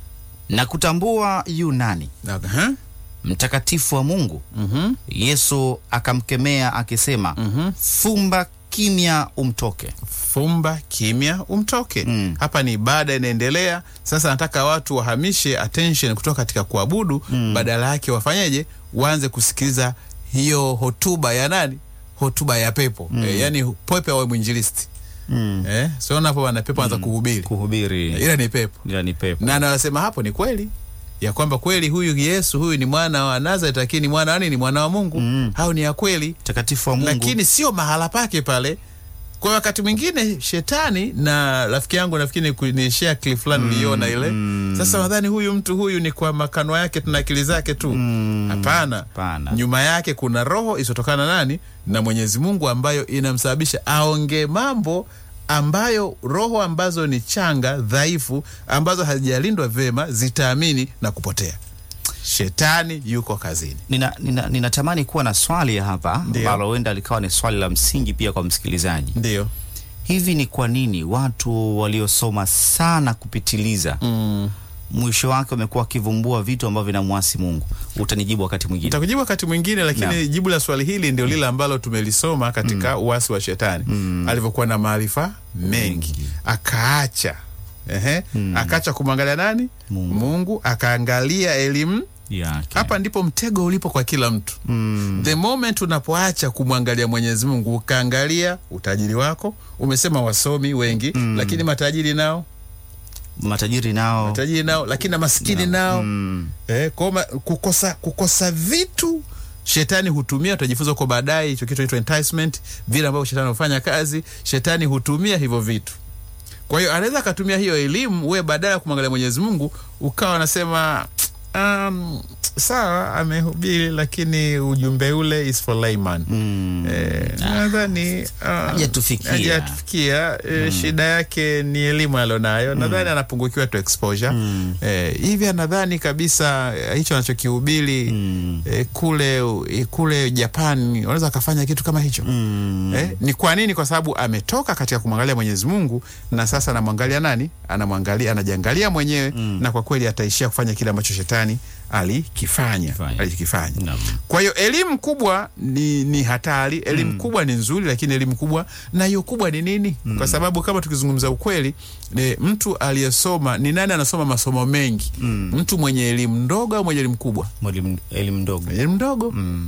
Na kutambua yu nani? Uh -huh. Mtakatifu wa Mungu. Mm -hmm. Yesu akamkemea akisema, mm -hmm. fumba kimya umtoke. Fumba kimya umtoke. Mm. Hapa ni ibada inaendelea. Sasa nataka watu wahamishe attention kutoka katika kuabudu, mm. badala yake wafanyeje? Waanze kusikiliza hiyo hotuba ya nani? Hotuba ya pepo. Mm. E, yani pepo wa mwinjilisti. Mm. Eh, sio hapo wana pepo anza mm. kuhubiri. Kuhubiri. Ila ni pepo. Ila ni pepo. Na anasema hapo ni kweli ya kwamba kweli huyu Yesu huyu ni mwana wa Nazareth, lakini ni mwana wa nini? Ni mwana wa Mungu. Mm. Hao ni ya kweli, mtakatifu wa Mungu. Lakini sio mahala pake pale. Kwa wakati mwingine shetani, na rafiki yangu nafikiri ni share clip fulani niliona ile. Mm. Sasa nadhani huyu mtu huyu ni kwa makano yake tuna akili zake tu. Hapana. Mm. Nyuma yake kuna roho isotokana nani? Na Mwenyezi Mungu, ambayo inamsababisha aonge mambo ambayo roho ambazo ni changa, dhaifu, ambazo hazijalindwa vema zitaamini na kupotea. Shetani yuko kazini. Nina, nina, ninatamani kuwa na swali hapa ambalo huenda likawa ni swali la msingi pia kwa msikilizaji. Ndio. Hivi ni kwa nini watu waliosoma sana kupitiliza mm. mwisho wake wamekuwa wakivumbua vitu ambavyo vinamuasi Mungu? Utanijibu wakati mwingine. Nitakujibu wakati mwingine, lakini no. jibu la swali hili ndio lile ambalo tumelisoma katika mm. uasi wa shetani. Mm. Alivyokuwa na maarifa mengi, mm. akaacha ehe, mm. akaacha kumwangalia nani? Mungu. Mungu, akaangalia elimu yake. Hapa ndipo mtego ulipo kwa kila mtu. Mm. The moment unapoacha kumwangalia Mwenyezi Mungu, ukaangalia utajiri wako, umesema wasomi wengi, mm. lakini matajiri nao matajiri nao matajiri nao lakini na maskini no. nao mm. eh, koma, kukosa kukosa vitu shetani hutumia. Tutajifunza kwa baadaye hicho kitu inaitwa enticement, vile ambavyo shetani hufanya kazi. Shetani hutumia hivyo vitu. Kwa hiyo anaweza akatumia hiyo elimu, wewe badala ya kumwangalia Mwenyezi Mungu ukawa unasema um, sawa amehubiri lakini ujumbe ule is for layman. Mm. Eh, nadhani hajatufikia. Uh, hajatufikia. Eh, mm. shida yake ni elimu alionayo. Mm. Nadhani anapungukiwa tu exposure. Mm. Eh, hivi nadhani kabisa hicho anachokihubiri mm. eh, kule kule Japan wanaweza kufanya kitu kama hicho. Mm. Eh, ni kwa nini? Kwa sababu ametoka katika kumwangalia Mwenyezi Mungu na sasa anamwangalia nani? Anamwangalia, anajiangalia mwenyewe. Mm. Na kwa kweli ataishia kufanya kile ambacho shetani alikifanya alikifanya. No. Kwa hiyo elimu kubwa ni ni hatari, elimu mm. kubwa ni nzuri, lakini elimu kubwa na hiyo kubwa ni nini? Mm. Kwa sababu kama tukizungumza ukweli, ni mtu aliyesoma, ni nani anasoma masomo mengi? Mm. Mtu mwenye elimu ndogo au mwenye elimu kubwa? Mwalimu elimu ndogo. Elimu ndogo. Mm.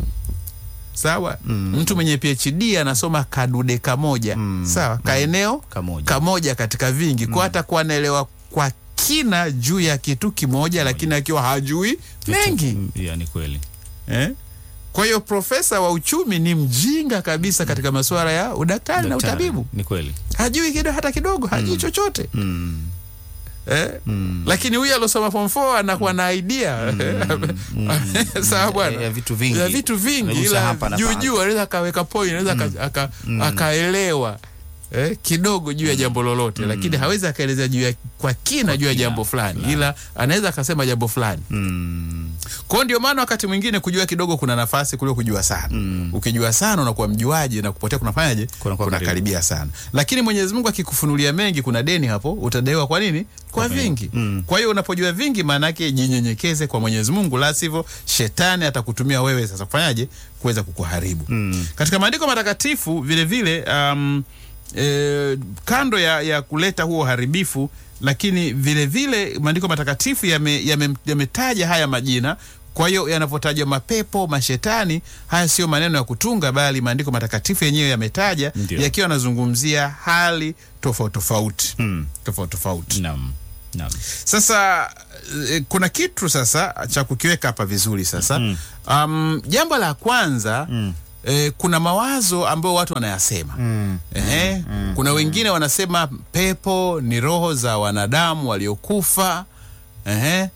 Sawa? Mm. Mtu mwenye P H D anasoma kadude kamoja. Mm. Sawa? Kaeneo kamoja. Kamoja katika vingi. Mm. Kwa hata kuwa anaelewa kwa kina juu ya kitu kimoja, lakini akiwa hajui mengi. Yani kweli. Eh? Kwa hiyo profesa wa uchumi ni mjinga kabisa mm. katika masuala ya udaktari na utabibu. Ni kweli. Hajui kidogo hata kidogo, hajui mm. chochote. Mm. Eh? Mm. Lakini huyu alosoma form four anakuwa na idea. Mm. mm. Sawa bwana. Ya vitu vingi. Ya vitu vingi, ila juu juu anaweza akaweka point, anaweza mm. aka mm. akaelewa eh, kidogo juu ya jambo lolote, mm. lakini hawezi akaeleza juu ya kwa kina juu ya jambo fulani, ila anaweza akasema jambo fulani. Mm. Kwa ndio maana wakati mwingine kujua kidogo kuna nafasi kuliko kujua sana. Mm. Ukijua sana unakuwa mjuaji na kupotea kunafanyaje? Kuna, kuna karibia sana. Lakini Mwenyezi Mungu akikufunulia mengi, kuna deni hapo utadaiwa kwa nini? Kwa vingi. Mm. Kwa hiyo unapojua vingi, maana yake jinyenyekeze kwa Mwenyezi Mungu, la sivyo shetani atakutumia wewe sasa kufanyaje? Kuweza kukuharibu. Mm. Katika maandiko matakatifu vile vile um, e, kando ya, ya kuleta huo haribifu, lakini vile vile maandiko matakatifu yametaja yame, yame haya majina. Kwa hiyo yanapotajwa mapepo, mashetani, haya sio maneno ya kutunga, bali maandiko matakatifu yenyewe yametaja yakiwa yanazungumzia hali tofauti tofauti. Mm. Tofauti tofauti. Naam. Naam. Sasa e, kuna kitu sasa cha kukiweka hapa vizuri sasa. Mm. Um, jambo la kwanza, mm. E, kuna mawazo ambayo watu wanayasema. Mm. Eh, mm. Kuna wengine wanasema pepo ni roho za wanadamu waliokufa. Eh.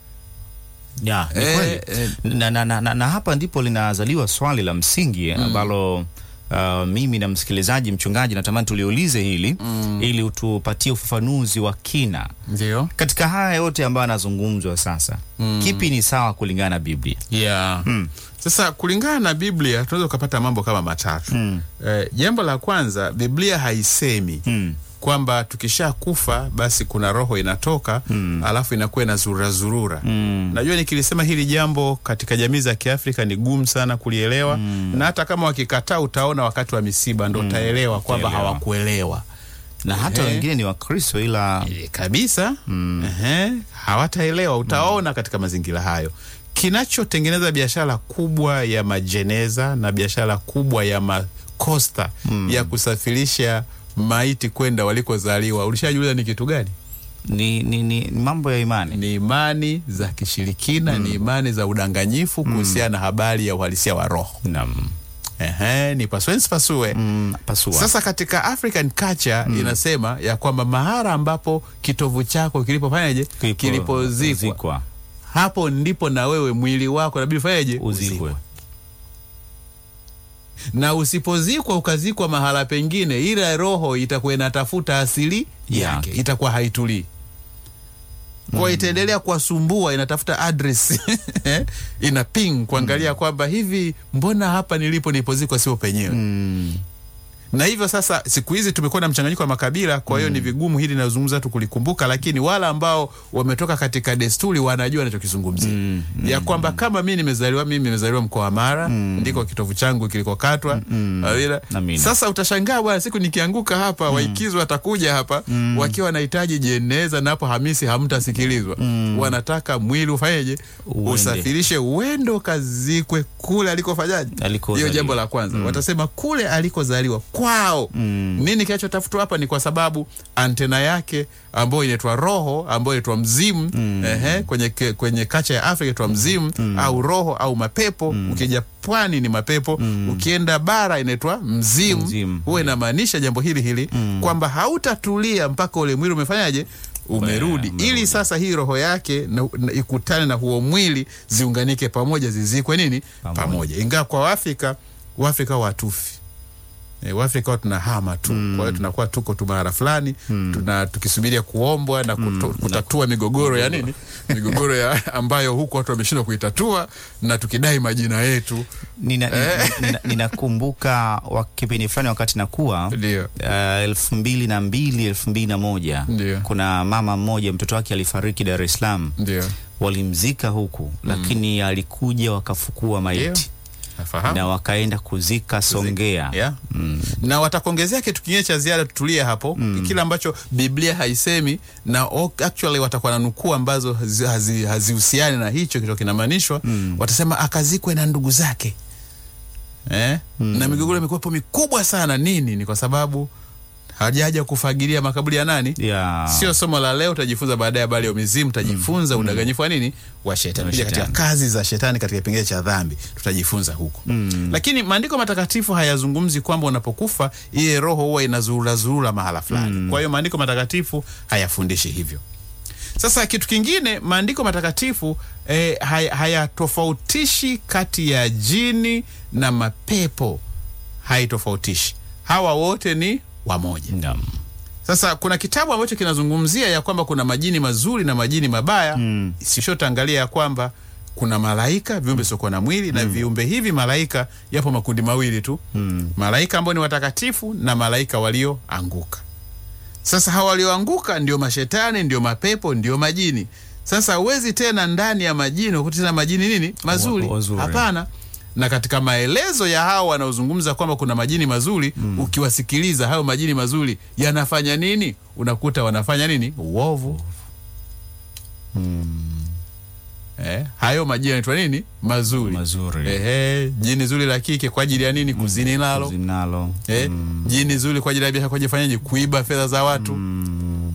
Ya, ni kweli. Eh, eh. Na, na, na, na hapa ndipo linazaliwa swali la msingi ambalo mm. Uh, mimi na msikilizaji mchungaji natamani tuliulize hili mm. ili utupatie ufafanuzi wa kina. Ndio. Katika haya yote ambayo yanazungumzwa sasa, mm. kipi ni sawa kulingana na Biblia? Yeah. Mm. Sasa kulingana na Biblia tunaweza kupata mambo kama matatu. Mm. Eh, jambo la kwanza, Biblia haisemi mm. kwamba tukisha kufa basi kuna roho inatoka mm. alafu inakuwa na zurura zurura. Mm. Najua nikilisema hili jambo katika jamii za Kiafrika ni gumu sana kulielewa. Mm. Na hata kama wakikataa utaona wakati wa misiba ndo utaelewa mm. kwamba hawakuelewa. Na hata wengine ni Wakristo ila e, kabisa mm. ehe, hawataelewa, utaona mm. katika mazingira hayo. Kinachotengeneza biashara kubwa ya majeneza na biashara kubwa ya makosta mm. ya kusafirisha maiti kwenda walikozaliwa, ulishajiuliza ni kitu gani? Ni, ni, ni mambo ya imani. Ni imani za kishirikina. Mm. Ni imani za udanganyifu kuhusiana na mm. habari ya uhalisia wa roho. Naam. Ehe, ni pasue pasue. Mm, pasua. Sasa katika African culture mm. inasema ya kwamba mahara ambapo kitovu chako kilipofanyaje? Kilipozikwa. Hapo ndipo na wewe mwili wako inabidi fanyaje? Uzikwe. Na usipozikwa ukazikwa mahala pengine, ila roho itakuwa inatafuta asili yake, itakuwa haitulii. Kwa mm. itaendelea kuwasumbua, inatafuta address ina ping kuangalia mm. kwamba hivi mbona hapa nilipo nilipozikwa sio penyewe. Mm. Na hivyo sasa siku hizi tumekuwa na mchanganyiko wa makabila, kwa hiyo mm. ni vigumu hili nazungumza tu kulikumbuka, lakini wala ambao wametoka katika desturi wanajua ninachokizungumzia. Mm. ya kwamba kama mimi nimezaliwa mimi nimezaliwa mkoa wa Mara, mm. ndiko kitovu changu kilikokatwa. Mm. Sasa utashangaa bwana, siku nikianguka hapa mm. waikizo watakuja hapa mm. wakiwa wanahitaji jeneza, na hapo Hamisi hamtasikilizwa. Mm. Wanataka mwili ufanyeje? Usafirishe uendo kazikwe kule alikofanyaje? Hiyo jambo la kwanza. Mm. Watasema kule alikozaliwa kwao. Mm. Nini kinachotafutwa hapa? Ni kwa sababu antena yake ambayo inaitwa roho, ambayo inaitwa mzimu, mm. ehe, kwenye kwenye kacha ya Afrika inaitwa mzimu, mm. au roho au mapepo. Mm. Ukija pwani ni mapepo, mm. ukienda bara inaitwa mzimu. Mzimu. Huwa inamaanisha jambo hili hili mm. kwamba hautatulia mpaka ule mwili umefanyaje? Umerudi. Well, ili sasa hii roho yake na, na, ikutane na huo mwili, ziunganike pamoja, zizikwe nini? Pamoja. Pamoja. Ingawa kwa Afrika, Waafrika watufi. E, Waafrika tunahama tu. Mm. Kwa hiyo tunakuwa tuko tu mahali fulani, mm. tuna tukisubiria kuombwa na kuto, mm. kutatua migogoro ya nini? Migogoro ya ambayo huko watu wameshindwa kuitatua, na tukidai majina yetu. Nina eh? ninakumbuka nina kipindi fulani wakati nakuwa uh, elfu mbili na mbili elfu mbili na moja kuna mama mmoja mtoto wake alifariki Dar es Salaam. Ndio. Walimzika huku, mm. lakini alikuja wakafukua maiti. Dio. Afahamu. Na wakaenda kuzika Songea. Yeah. Mm. Na watakuongezea kitu kingine cha ziada, tutulie hapo. Mm. Kile ambacho Biblia haisemi, na actually watakuwa na nukuu ambazo hazihusiani hazi, hazi na hicho kitu kinamaanishwa. Mm. Watasema akazikwe na ndugu zake. Eh? Mm. Na migogoro imekuwa mikubwa sana. Nini? Ni kwa sababu hajaja kufagilia makaburi ya nani? Yeah. Sio somo la leo, utajifunza baadaye habari ya mizimu, utajifunza mm. udanganyifu wa nini? Wa shetani. Pia katika kazi za shetani katika kipengele cha dhambi tutajifunza huko. Mm. Lakini maandiko matakatifu hayazungumzi kwamba unapokufa ile roho huwa inazurura zurura mahala fulani. Mm. Kwa hiyo maandiko matakatifu hayafundishi hivyo. Sasa kitu kingine, maandiko matakatifu eh, hayatofautishi kati ya jini na mapepo. Haitofautishi. Hawa wote ni wamoja. Naam. Sasa kuna kitabu ambacho kinazungumzia ya kwamba kuna majini mazuri na majini mabaya. Mm. Sishotangalia ya kwamba kuna malaika, viumbe sio na mwili, mm. na viumbe hivi malaika yapo makundi mawili tu. Mm. Malaika ambao ni watakatifu na malaika walioanguka. Sasa hawa walioanguka ndio mashetani, ndio mapepo, ndio majini. Sasa huwezi tena ndani ya majini ukuti tena majini nini? Mazuri. Hapana. Na katika maelezo ya hao wanaozungumza kwamba kuna majini mazuri, mm. ukiwasikiliza hao majini mazuri yanafanya nini? Unakuta wanafanya nini? Uovu. Mm. Eh, hayo majini yanaitwa nini? Mazuri. Mazuri. Eh, jini zuri la kike kwa ajili ya nini? Kuzini nalo. Kuzini nalo. Eh, mm. jini zuri kwa ajili ya biashara, kwa ajili fanyaje? Kuiba fedha za watu. Mm.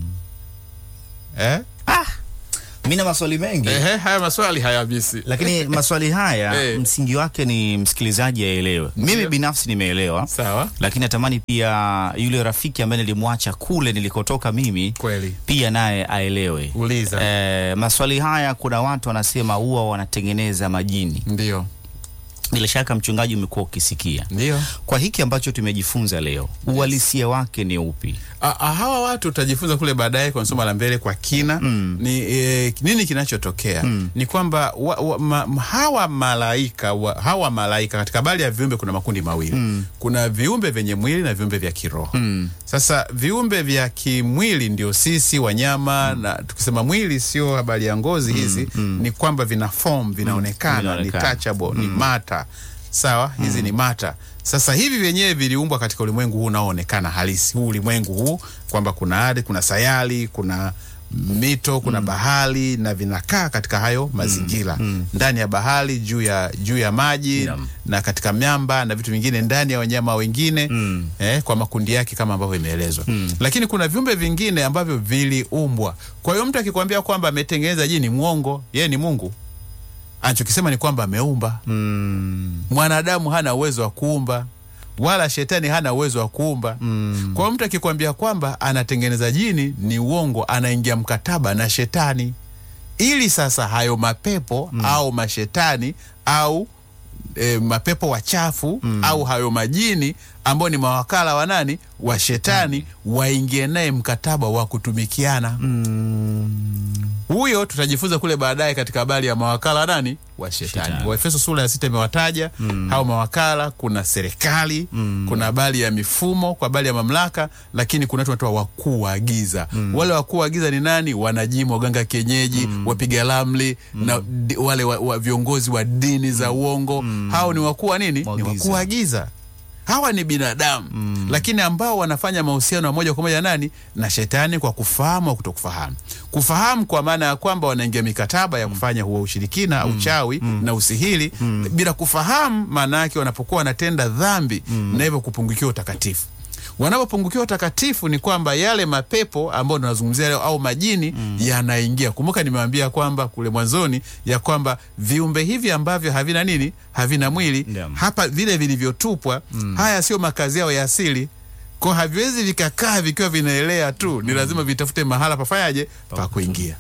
Eh? Ah. Mimi na maswali mengi. Ehe, haya maswali hayabisi. Lakini maswali haya hey. msingi wake ni msikilizaji aelewe. Mimi binafsi nimeelewa. Sawa. Lakini natamani pia yule rafiki ambaye nilimwacha kule nilikotoka mimi kweli pia naye aelewe. Uliza. Eh, maswali haya kuna watu wanasema huwa wanatengeneza majini. Ndio. Bila shaka mchungaji umekuwa ukisikia. Ndio. Kwa hiki ambacho tumejifunza leo, uhalisia wake ni upi? A, a, hawa watu utajifunza kule baadaye kwa somo la mbele kwa kina. Mm. Ni e, nini kinachotokea? Mm. Ni kwamba wa, wa, ma, hawa malaika wa, hawa malaika katika bali ya viumbe kuna makundi mawili. Mm. Kuna viumbe vyenye mwili na viumbe vya kiroho. Mm. Sasa viumbe vya kimwili ndio sisi wanyama. Mm. Na tukisema mwili sio habari ya ngozi hizi. Mm. Ni kwamba vina form, vinaonekana, mm. ni touchable, mm. ni mata. Sawa, hizi mm. ni mata. Sasa hivi vyenyewe viliumbwa katika ulimwengu huu unaoonekana halisi. Huu ulimwengu huu kwamba kuna ardhi, kuna sayari, kuna mito, kuna mm. bahari, na vinakaa katika hayo mazingira. Mm. Mm. Ndani ya bahari, juu ya juu ya maji, yeah. na katika miamba na vitu vingine, ndani ya wanyama wengine, mm. eh, kwa makundi yake kama ambavyo imeelezwa. Mm. Lakini kuna viumbe vingine ambavyo viliumbwa. Kwa hiyo mtu akikwambia kwamba ametengeneza jini, muongo, yeye ni Mungu. Anachokisema ni kwamba ameumba. Mm. Mwanadamu hana uwezo wa kuumba, wala shetani hana uwezo wa kuumba. Mm. Kwa mtu akikwambia kwamba anatengeneza jini, ni uongo, anaingia mkataba na shetani. Ili sasa hayo mapepo mm. au mashetani au e, mapepo wachafu mm. au hayo majini ambao ni mawakala wa nani? Wa shetani, mm. waingie naye mkataba wa kutumikiana. Mm. Huyo tutajifunza kule baadaye katika habari ya mawakala nani? Wa shetani. Waefeso sura ya sita imewataja mm. hao mawakala. Kuna serikali, mm. kuna habari ya mifumo, kwa habari ya mamlaka, lakini kuna watu wanaitwa wakuu wa giza. Mm. Wale wakuu wa giza ni nani? Wanajimu, waganga kienyeji, mm. wapiga ramli, mm. na di, wale wa, wa viongozi wa dini za uongo. Mm. Hao ni wakuu wa nini? Ni wakuu wa giza. Hawa ni binadamu, mm. lakini ambao wanafanya mahusiano moja kwa moja nani? Na shetani, kwa kufahamu au kutokufahamu. Kufahamu kwa maana ya kwamba wanaingia mikataba ya kufanya huo ushirikina au mm. uchawi mm. na usihili. Mm. Bila kufahamu maana yake wanapokuwa wanatenda dhambi mm. na hivyo kupungukiwa utakatifu. Wanapopungukiwa utakatifu ni kwamba yale mapepo ambao tunazungumzia leo au majini mm. yanaingia. Kumbuka nimewaambia kwamba kule mwanzoni ya kwamba viumbe hivi ambavyo havina nini? Havina mwili. Yeah. Hapa vile vilivyotupwa, mm. haya sio makazi yao ya asili. Kwa haviwezi vikakaa vikiwa vinaelea tu. Mm. Ni lazima vitafute mahala pafanyaje? Pa kuingia.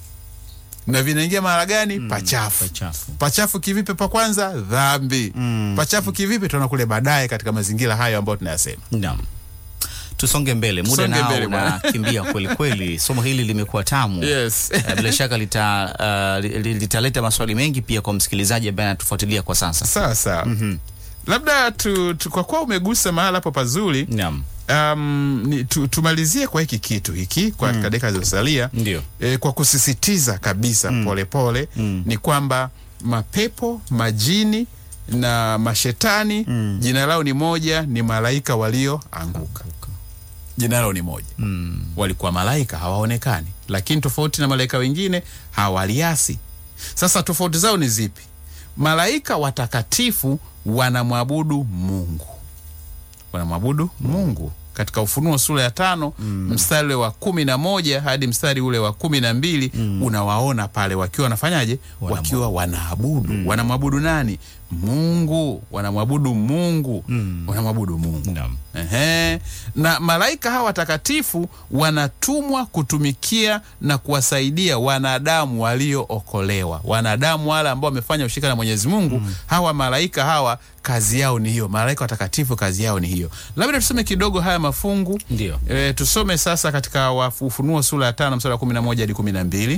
Na vinaingia mahala gani? Mm. Pachafu. Pachafu. Pachafu kivipi? Pa kwanza dhambi. Mm. Pachafu kivipi? Tunaona kule baadaye katika mazingira hayo ambayo tunayasema. Naam. Tusonge mbele, muda nao unakimbia kweli kweli. Somo hili limekuwa tamu. Yes. uh, bila shaka lita uh, litaleta maswali mengi pia kwa msikilizaji ambaye anatufuatilia kwa sasa. Sawa sawa. Mm-hmm. Labda tu, tu kwa kuwa umegusa mahala hapo pazuri. Naam. Um, ni, tu, tumalizie kwa hiki kitu hiki kwa mm. dakika zilizosalia. Ndio. E, kwa kusisitiza kabisa mm. pole pole mm. ni kwamba mapepo, majini na mashetani mm. jina lao ni moja, ni malaika walioanguka. Jina lao ni moja. Mm. Walikuwa malaika hawaonekani, lakini tofauti na malaika wengine hawaliasi. Sasa tofauti zao ni zipi? Malaika watakatifu wanamwabudu Mungu. Wanamwabudu Mungu. Katika Ufunuo sura ya tano mm. mstari wa kumi na moja hadi mstari ule wa kumi na mbili mm. unawaona pale wakiwa wanafanyaje? Wakiwa wanaabudu. Mm. Wanamwabudu nani? Mungu. Wanamwabudu Mungu. Mm. Wanamwabudu Mungu. Naam. Ehe. Na malaika hawa watakatifu wanatumwa kutumikia na kuwasaidia wanadamu waliookolewa. Wanadamu wale ambao wamefanya ushirika na Mwenyezi Mungu. Mm. Hawa malaika hawa kazi yao ni hiyo. Malaika watakatifu kazi yao ni hiyo. Labda tuseme kidogo haya mafungu. Ndio. E, tusome sasa katika Ufunuo sura ya tano mstari wa kumi na moja hadi kumi na mbili.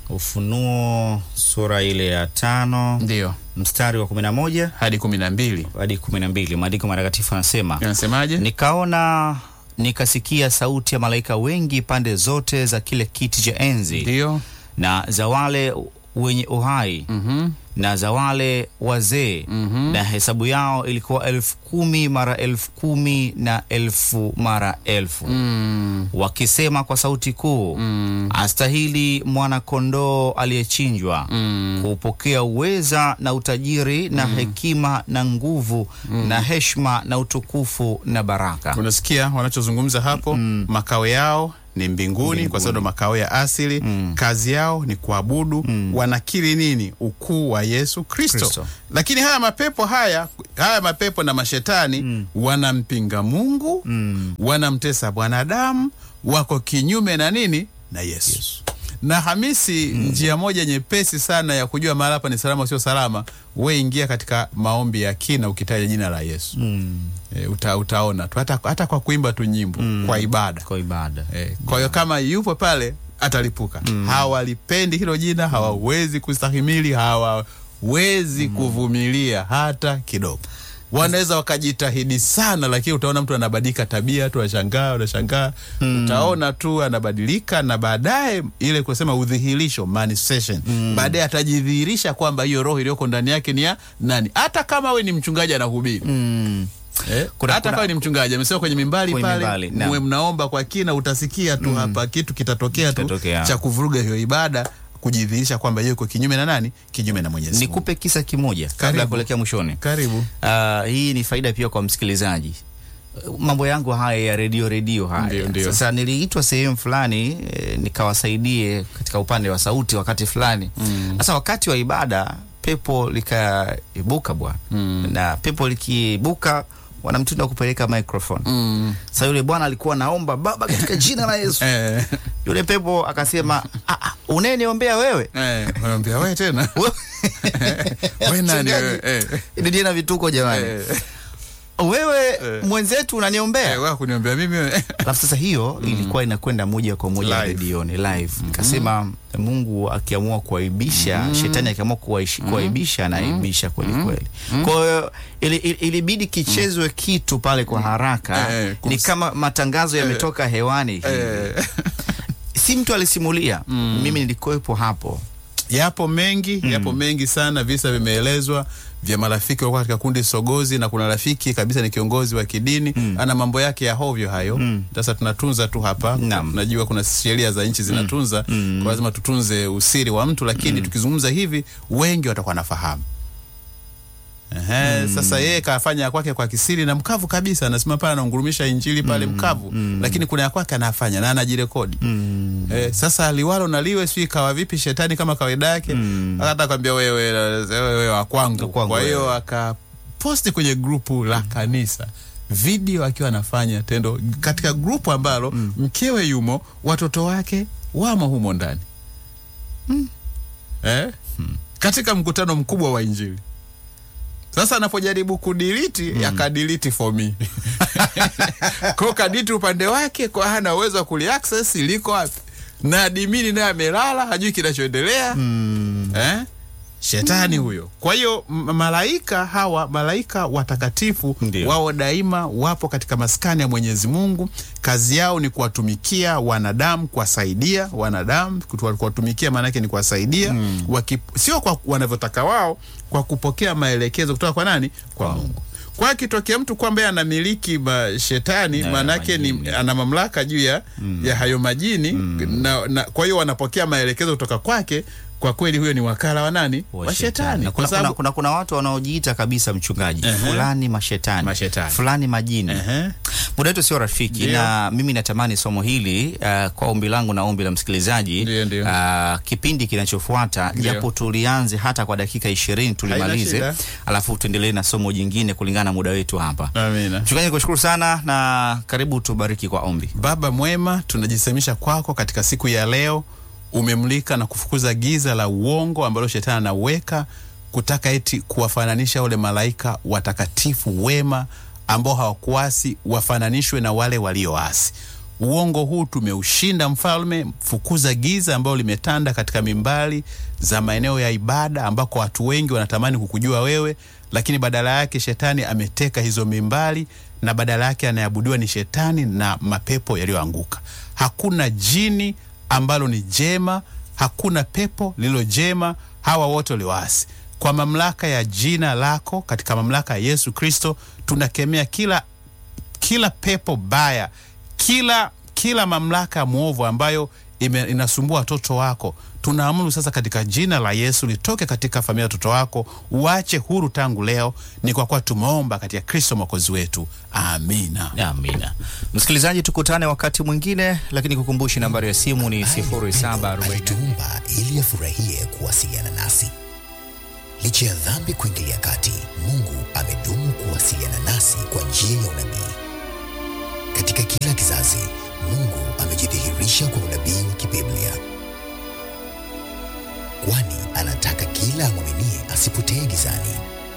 Ufunuo sura ile ya tano. Ndio. Mstari wa kumi na moja hadi kumi na mbili. Hadi kumi na mbili. Maandiko matakatifu yanasema. Yanasemaje? Nikaona nikasikia sauti ya malaika wengi pande zote za kile kiti cha enzi. Ndio. Na za wale wenye uhai. Mhm. Na za wale wazee. Mm-hmm. Na hesabu yao ilikuwa elfu kumi mara elfu kumi na elfu mara elfu. Mm. Wakisema kwa sauti kuu, mm. astahili mwana kondoo aliyechinjwa mm. kupokea uweza na utajiri na mm. hekima na nguvu mm. na heshima na utukufu na baraka. Unasikia wanachozungumza hapo? mm. Makao yao ni mbinguni, mbinguni, kwa sababu makao ya asili. mm. Kazi yao ni kuabudu. mm. Wanakiri nini? Ukuu wa Yesu Kristo. Lakini haya mapepo haya haya mapepo na mashetani mm. wanampinga Mungu. mm. Wanamtesa mwanadamu, wako kinyume na nini? Na Yesu. Yes. Na Hamisi, mm. njia moja nyepesi sana ya kujua mahali hapa ni salama sio salama, wewe ingia katika maombi ya kina ukitaja jina la Yesu. mm. E, uta, utaona tu hata, hata kwa kuimba tu nyimbo. mm. kwa ibada kwa ibada e, kwa hiyo kama yupo pale atalipuka. mm. Hawalipendi hilo jina, hawawezi kustahimili, hawawezi mm. kuvumilia hata kidogo. Wanaweza wakajitahidi sana, lakini utaona mtu anabadilika tabia tu, anashangaa, unashangaa. mm. Utaona tu anabadilika, na baadaye ile kusema udhihirisho, manifestation. mm. Baadaye atajidhihirisha kwamba hiyo roho iliyoko ndani yake ni ya nani. Hata kama wewe ni mchungaji anahubiri. mm. Eh, kuna, hata kama ni mchungaji amesema kwenye mimbali kwenye pale mwe mnaomba kwa kina, utasikia tu mm. hapa kitu kitatokea tu cha kuvuruga hiyo ibada, kujidhihirisha kwamba yuko kinyume na nani? Kinyume na Mwenyezi Mungu. Nikupe kisa kimoja kabla ya kuelekea mwishoni. Karibu. Uh, hii ni faida pia kwa msikilizaji. Mambo yangu haya ya radio radio haya. Ndiyo, ndiyo. Sasa niliitwa sehemu fulani e, nikawasaidie katika upande wa sauti wakati fulani. Sasa mm. wakati wa ibada pepo likaibuka bwana. Mm. Na pepo likiibuka wanamtunda kupeleka microphone. Mm. Sasa yule bwana alikuwa naomba, Baba katika jina la Yesu. Eh. Yule pepo akasema, ah, ah, unaniombea wewe? Eh, unaombea wewe tena? Wewe nani wewe? Eh. Ndio na vituko jamani. Eh. Wewe eh. mwenzetu unaniombea? Eh, wewe kuniombea mimi. Alafu sasa hiyo mm. ilikuwa inakwenda moja kwa moja redioni live. Nikasema mm. Mungu akiamua kuaibisha, mm. shetani akiamua kuaibisha, mm. anaibisha kweli kweli. Mm. Kwa hiyo ilibidi kichezwe mm. kitu pale kwa haraka. Eh, ni kama matangazo yametoka eh. hewani. Eh. Si mtu alisimulia. Mm. Mimi nilikuwepo hapo. Yapo mengi, mm. yapo mengi sana, visa vimeelezwa vya marafiki wako katika kundi sogozi, na kuna rafiki kabisa ni kiongozi wa kidini. mm. ana mambo yake ya hovyo hayo. Sasa mm. tunatunza tu hapa. Naam. Najua kuna sheria za nchi zinatunza. mm. Kwa lazima tutunze usiri wa mtu, lakini mm. tukizungumza hivi wengi watakuwa nafahamu. Ehe, mm. Sasa yeye kafanya kwake kwa kisiri na mkavu kabisa, anasema pale anaungurumisha injili pale mm. mkavu. mm. Lakini kuna ya kwake anafanya na anajirekodi. mm. Eh, sasa liwalo na liwe, sio kawa vipi shetani kama kawaida yake. mm. Hata kwambia wewe wewe wa kwangu. Kwa hiyo akaposti kwenye grupu la kanisa video akiwa anafanya tendo katika grupu ambalo mm. mkewe yumo, watoto wake wamo humo ndani. mm. Eh? mm. Katika mkutano mkubwa wa injili. Sasa anapojaribu kudelete, mm. yakadelete for me. Kwa kaditi upande wake, kwa hana uwezo wa kuliaccess liko wapi. Na admini naye amelala, hajui kinachoendelea. mm. Eh? Shetani mm. huyo. Kwa hiyo malaika hawa, malaika watakatifu, wao daima wapo katika maskani ya Mwenyezi Mungu. Kazi yao ni kuwatumikia wanadamu, kuwasaidia wanadamu. Kuwatumikia maana yake ni kuwasaidia. mm. Waki, sio kwa wanavyotaka wao, kwa kupokea maelekezo kutoka kwa nani? Kwa wow. Mungu. Kwa kitokea mtu kwamba anamiliki shetani, maana yake ni ana mamlaka juu ya mm. ya hayo majini. mm. na, na kwa hiyo wanapokea maelekezo kutoka kwake. Kwa kweli huyo ni wakala wa nani? Wa, wa shetani. Na kuna, kuna, kuna, kuna watu wanaojiita kabisa mchungaji. uh -huh. Fulani mashetani. Mashetani. Fulani majini. uh -huh. Muda wetu sio rafiki. Ndiyo. Na mimi natamani somo hili uh, kwa ombi langu na ombi la msikilizaji. Ndiyo, ndiyo. Uh, kipindi kinachofuata japo tulianze hata kwa dakika ishirini tulimalize, alafu tuendelee na somo jingine kulingana na muda wetu hapa. Amina. Mchungaji, nikushukuru sana na karibu tubariki kwa ombi. Baba mwema, tunajisemisha kwako katika siku ya leo. Umemlika na kufukuza giza la uongo ambalo shetani anaweka kutaka eti kuwafananisha wale malaika watakatifu wema ambao hawakuasi wafananishwe na wale walioasi. Uongo huu tumeushinda mfalme. Fukuza giza ambao limetanda katika mimbali za maeneo ya ibada ambako watu wengi wanatamani kukujua wewe, lakini badala yake shetani ameteka hizo mimbali, na badala yake anayabudiwa ni shetani na mapepo yaliyoanguka. Hakuna jini ambalo ni jema, hakuna pepo lilo jema, hawa wote walioasi. Kwa mamlaka ya jina lako, katika mamlaka ya Yesu Kristo, tunakemea kila kila pepo baya, kila kila mamlaka muovu ambayo ime, inasumbua watoto wako. Tunaamuru sasa katika jina la Yesu litoke katika familia ya watoto wako, uache huru tangu leo. Ni kwa kuwa tumeomba katika Kristo Mwokozi wetu. Amina. Amina. Msikilizaji, tukutane wakati mwingine, lakini kukumbushi nambari ya simu ni sifuri saba arobaini. Alituumba ili afurahie kuwasiliana nasi. Licha ya dhambi kuingilia kati, Mungu amedumu kuwasiliana nasi kwa njia ya unabii. Katika kila kizazi, Mungu amejidhihirisha kwa unabii wa kibiblia, kwani anataka kila amwaminie asipotee gizani.